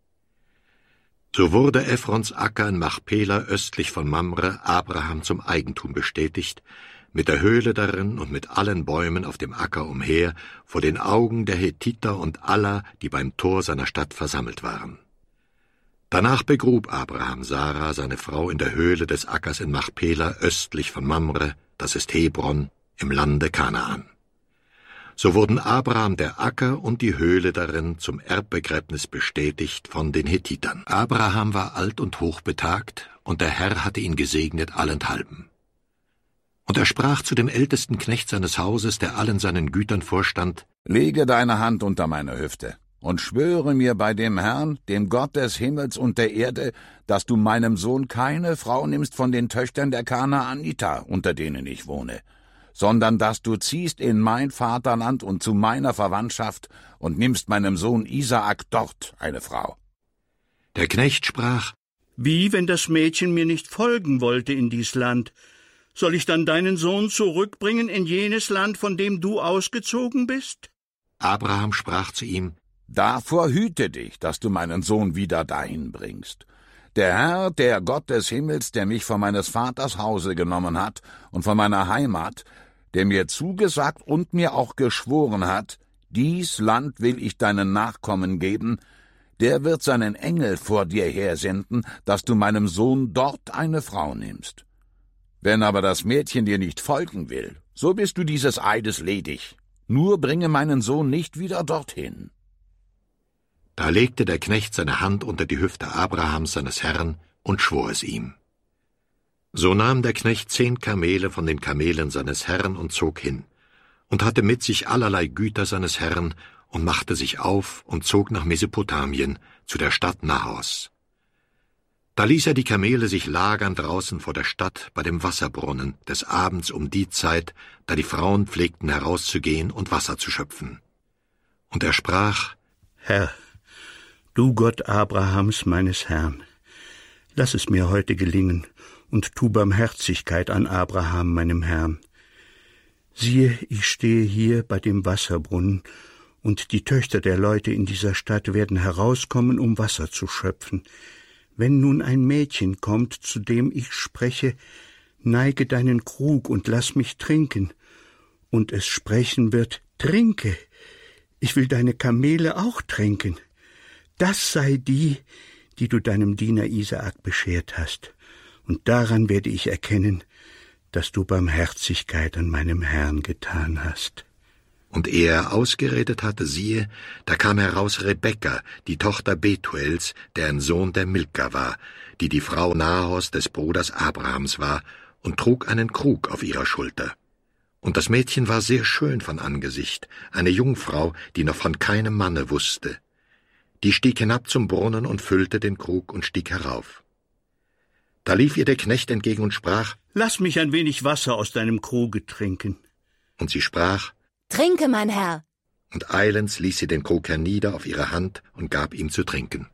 So wurde Ephrons Acker in Machpela östlich von Mamre Abraham zum Eigentum bestätigt, mit der Höhle darin und mit allen Bäumen auf dem Acker umher, vor den Augen der Hethiter und aller, die beim Tor seiner Stadt versammelt waren. Danach begrub Abraham Sarah, seine Frau, in der Höhle des Ackers in Machpela östlich von Mamre, das ist Hebron, im Lande Kanaan. So wurden Abraham der Acker und die Höhle darin zum Erbbegräbnis bestätigt von den Hethitern. Abraham war alt und hochbetagt, und der Herr hatte ihn gesegnet allenthalben. Und er sprach zu dem ältesten Knecht seines Hauses, der allen seinen Gütern vorstand: Lege deine Hand unter meine Hüfte und schwöre mir bei dem Herrn, dem Gott des Himmels und der Erde, dass du meinem Sohn keine Frau nimmst von den Töchtern der Kanaaniter, unter denen ich wohne, sondern dass du ziehst in mein Vaterland und zu meiner Verwandtschaft und nimmst meinem Sohn Isaak dort eine Frau. Der Knecht sprach: Wie, wenn das Mädchen mir nicht folgen wollte in dies Land? Soll ich dann deinen Sohn zurückbringen in jenes Land, von dem du ausgezogen bist? Abraham sprach zu ihm: Davor hüte dich, dass du meinen Sohn wieder dahin bringst. Der Herr, der Gott des Himmels, der mich von meines Vaters Hause genommen hat und von meiner Heimat, der mir zugesagt und mir auch geschworen hat, dies Land will ich deinen Nachkommen geben, der wird seinen Engel vor dir hersenden, dass du meinem Sohn dort eine Frau nimmst. Wenn aber das Mädchen dir nicht folgen will, so bist du dieses Eides ledig. Nur bringe meinen Sohn nicht wieder dorthin. Da legte der Knecht seine Hand unter die Hüfte Abrahams seines Herrn und schwor es ihm. So nahm der Knecht zehn Kamele von den Kamelen seines Herrn und zog hin, und hatte mit sich allerlei Güter seines Herrn, und machte sich auf und zog nach Mesopotamien, zu der Stadt Nahors. Da ließ er die Kamele sich lagern draußen vor der Stadt bei dem Wasserbrunnen, des Abends um die Zeit, da die Frauen pflegten herauszugehen und Wasser zu schöpfen. Und er sprach: Herr, du Gott Abrahams meines Herrn, lass es mir heute gelingen, und tu Barmherzigkeit an Abraham, meinem Herrn. Siehe, ich stehe hier bei dem Wasserbrunnen, und die Töchter der Leute in dieser Stadt werden herauskommen, um Wasser zu schöpfen. Wenn nun ein Mädchen kommt, zu dem ich spreche, neige deinen Krug und lass mich trinken, und es sprechen wird: Trinke, ich will deine Kamele auch trinken. Das sei die, die du deinem Diener Isaak beschert hast, und daran werde ich erkennen, dass du Barmherzigkeit an meinem Herrn getan hast. Und ehe er ausgeredet hatte, siehe, da kam heraus Rebekka, die Tochter Betuels, der ein Sohn der Milka war, die die Frau Nahors des Bruders Abrahams war, und trug einen Krug auf ihrer Schulter. Und das Mädchen war sehr schön von Angesicht, eine Jungfrau, die noch von keinem Manne wusste. Die stieg hinab zum Brunnen und füllte den Krug und stieg herauf. Da lief ihr der Knecht entgegen und sprach: Lass mich ein wenig Wasser aus deinem Kruge trinken. Und sie sprach: Trinke, mein Herr. Und eilends ließ sie den Krug hernieder auf ihre Hand und gab ihm zu trinken.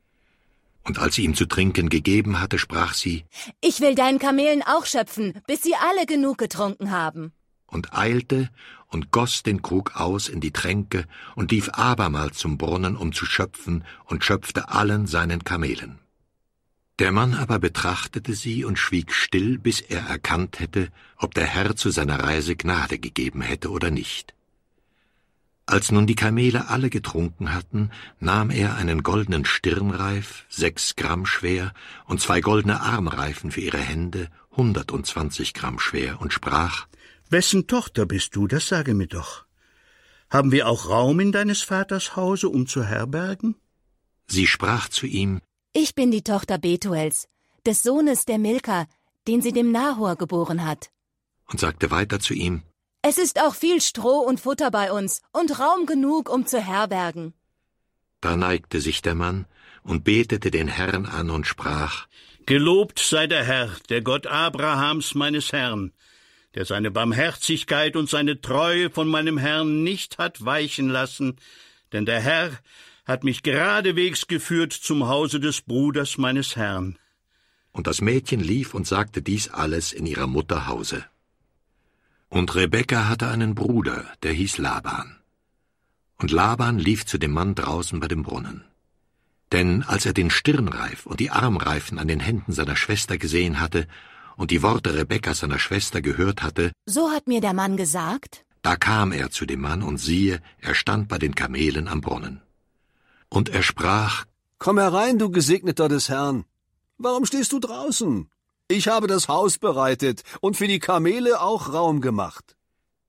Und als sie ihm zu trinken gegeben hatte, sprach sie: Ich will deinen Kamelen auch schöpfen, bis sie alle genug getrunken haben. Und eilte und goss den Krug aus in die Tränke und lief abermals zum Brunnen, um zu schöpfen, und schöpfte allen seinen Kamelen. Der Mann aber betrachtete sie und schwieg still, bis er erkannt hätte, ob der Herr zu seiner Reise Gnade gegeben hätte oder nicht. Als nun die Kamele alle getrunken hatten, nahm er einen goldenen Stirnreif, sechs Gramm schwer, und zwei goldene Armreifen für ihre Hände, hundertundzwanzig Gramm schwer, und sprach: Wessen Tochter bist du, das sage mir doch. Haben wir auch Raum in deines Vaters Hause, um zu herbergen? Sie sprach zu ihm: Ich bin die Tochter Betuels, des Sohnes der Milka, den sie dem Nahor geboren hat. Und sagte weiter zu ihm: Es ist auch viel Stroh und Futter bei uns und Raum genug, um zu herbergen. Da neigte sich der Mann und betete den Herrn an und sprach: Gelobt sei der Herr, der Gott Abrahams meines Herrn, der seine Barmherzigkeit und seine Treue von meinem Herrn nicht hat weichen lassen, denn der Herr hat mich geradewegs geführt zum Hause des Bruders meines Herrn. Und das Mädchen lief und sagte dies alles in ihrer Mutter Hause. Und Rebekka hatte einen Bruder, der hieß Laban. Und Laban lief zu dem Mann draußen bei dem Brunnen. Denn als er den Stirnreif und die Armreifen an den Händen seiner Schwester gesehen hatte und die Worte Rebekkas seiner Schwester gehört hatte: So hat mir der Mann gesagt. Da kam er zu dem Mann, und siehe, er stand bei den Kamelen am Brunnen. Und er sprach: Komm herein, du Gesegneter des Herrn. Warum stehst du draußen? Ich habe das Haus bereitet und für die Kamele auch Raum gemacht.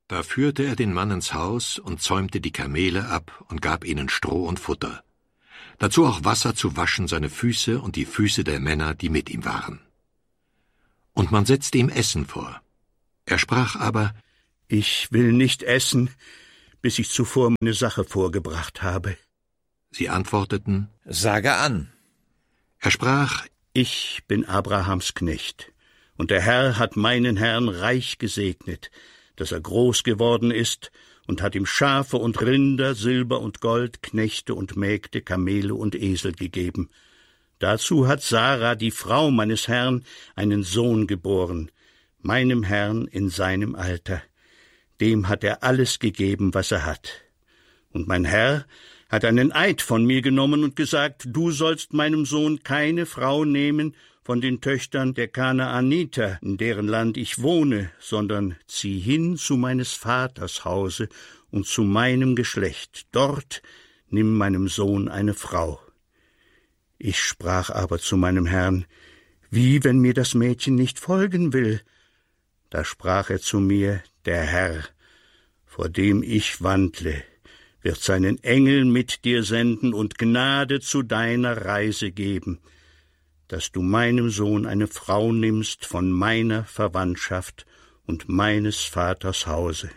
Da führte er den Mann ins Haus und zäumte die Kamele ab und gab ihnen Stroh und Futter. Dazu auch Wasser zu waschen seine Füße und die Füße der Männer, die mit ihm waren. Und man setzte ihm Essen vor. Er sprach aber: »Ich will nicht essen, bis ich zuvor meine Sache vorgebracht habe.« Sie antworteten: »Sage an.« Er sprach: »Ich bin Abrahams Knecht, und der Herr hat meinen Herrn reich gesegnet, dass er groß geworden ist, und hat ihm Schafe und Rinder, Silber und Gold, Knechte und Mägde, Kamele und Esel gegeben. Dazu hat Sarah, die Frau meines Herrn, einen Sohn geboren, meinem Herrn in seinem Alter. Dem hat er alles gegeben, was er hat. Und mein Herr hat einen Eid von mir genommen und gesagt, du sollst meinem Sohn keine Frau nehmen von den Töchtern der Kanaaniter, in deren Land ich wohne, sondern zieh hin zu meines Vaters Hause und zu meinem Geschlecht. Dort nimm meinem Sohn eine Frau. Ich sprach aber zu meinem Herrn, wie, wenn mir das Mädchen nicht folgen will? Da sprach er zu mir, der Herr, vor dem ich wandle, wird seinen Engel mit dir senden und Gnade zu deiner Reise geben, dass du meinem Sohn eine Frau nimmst von meiner Verwandtschaft und meines Vaters Hause.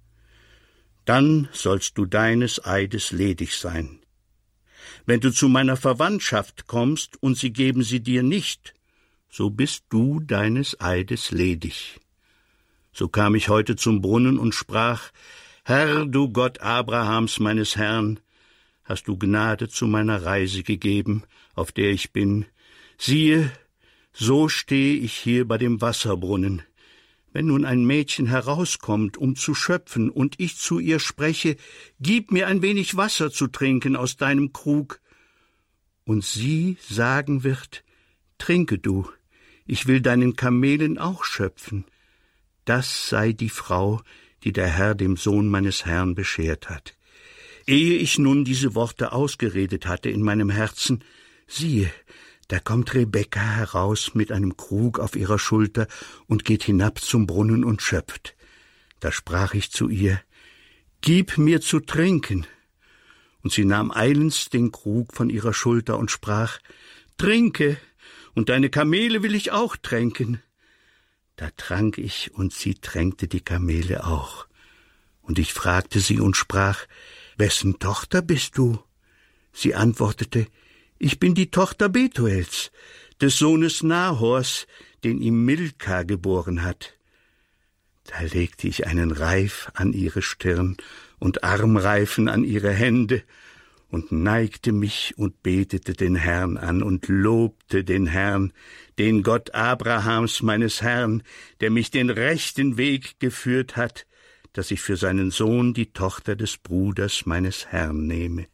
Dann sollst du deines Eides ledig sein. Wenn du zu meiner Verwandtschaft kommst und sie geben sie dir nicht, so bist du deines Eides ledig. So kam ich heute zum Brunnen und sprach, Herr, du Gott Abrahams, meines Herrn, hast du Gnade zu meiner Reise gegeben, auf der ich bin. Siehe, so stehe ich hier bei dem Wasserbrunnen. Wenn nun ein Mädchen herauskommt, um zu schöpfen, und ich zu ihr spreche, gib mir ein wenig Wasser zu trinken aus deinem Krug, und sie sagen wird, trinke du, ich will deinen Kamelen auch schöpfen, das sei die Frau, die der Herr dem Sohn meines Herrn beschert hat. Ehe ich nun diese Worte ausgeredet hatte in meinem Herzen, siehe, da kommt Rebekka heraus mit einem Krug auf ihrer Schulter und geht hinab zum Brunnen und schöpft. Da sprach ich zu ihr, »Gib mir zu trinken.« Und sie nahm eilends den Krug von ihrer Schulter und sprach, »Trinke, und deine Kamele will ich auch tränken.« Da trank ich, und sie tränkte die Kamele auch. Und ich fragte sie und sprach, »Wessen Tochter bist du?« Sie antwortete, »Ich bin die Tochter Betuels, des Sohnes Nahors, den ihm Milka geboren hat.« Da legte ich einen Reif an ihre Stirn und Armreifen an ihre Hände und neigte mich und betete den Herrn an und lobte den Herrn, den Gott Abrahams meines Herrn, der mich den rechten Weg geführt hat, dass ich für seinen Sohn die Tochter des Bruders meines Herrn nehme.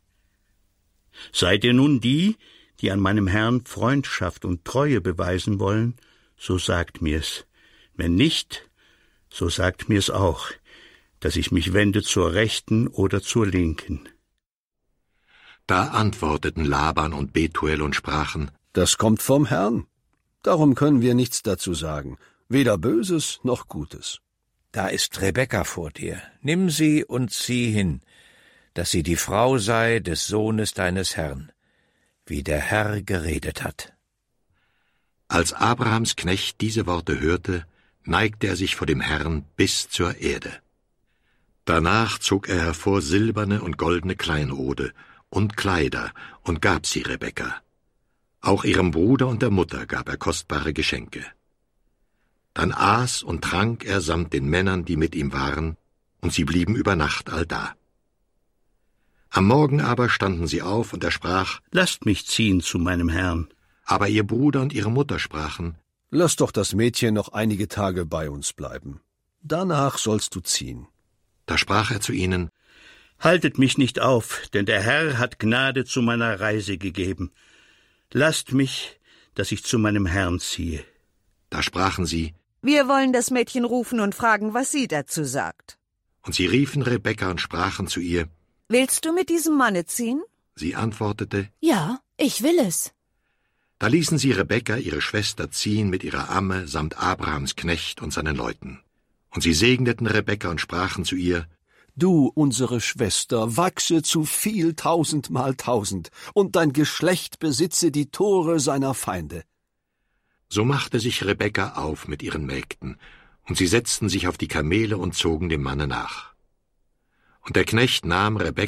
Seid ihr nun die, die an meinem Herrn Freundschaft und Treue beweisen wollen, so sagt mir's. Wenn nicht, so sagt mir's auch, dass ich mich wende zur Rechten oder zur Linken. Da antworteten Laban und Betuel und sprachen, Das kommt vom Herrn. Darum können wir nichts dazu sagen, weder Böses noch Gutes. Da ist Rebekka vor dir. Nimm sie und zieh hin, dass sie die Frau sei des Sohnes deines Herrn, wie der Herr geredet hat. Als Abrahams Knecht diese Worte hörte, neigte er sich vor dem Herrn bis zur Erde. Danach zog er hervor silberne und goldene Kleinode und Kleider und gab sie Rebekka. Auch ihrem Bruder und der Mutter gab er kostbare Geschenke. Dann aß und trank er samt den Männern, die mit ihm waren, und sie blieben über Nacht allda. Am Morgen aber standen sie auf, und er sprach, »Lasst mich ziehen zu meinem Herrn.« Aber ihr Bruder und ihre Mutter sprachen, »Lass doch das Mädchen noch einige Tage bei uns bleiben. Danach sollst du ziehen.« Da sprach er zu ihnen, »Haltet mich nicht auf, denn der Herr hat Gnade zu meiner Reise gegeben. Lasst mich, dass ich zu meinem Herrn ziehe.« Da sprachen sie, »Wir wollen das Mädchen rufen und fragen, was sie dazu sagt.« Und sie riefen Rebekka und sprachen zu ihr, »Willst du mit diesem Manne ziehen?« Sie antwortete, »Ja, ich will es.« Da ließen sie Rebekka, ihre Schwester, ziehen mit ihrer Amme samt Abrahams Knecht und seinen Leuten. Und sie segneten Rebekka und sprachen zu ihr: Du, unsere Schwester, wachse zu viel tausendmal tausend, und dein Geschlecht besitze die Tore seiner Feinde. So machte sich Rebekka auf mit ihren Mägden, und sie setzten sich auf die Kamele und zogen dem Manne nach. Und der Knecht nahm Rebekka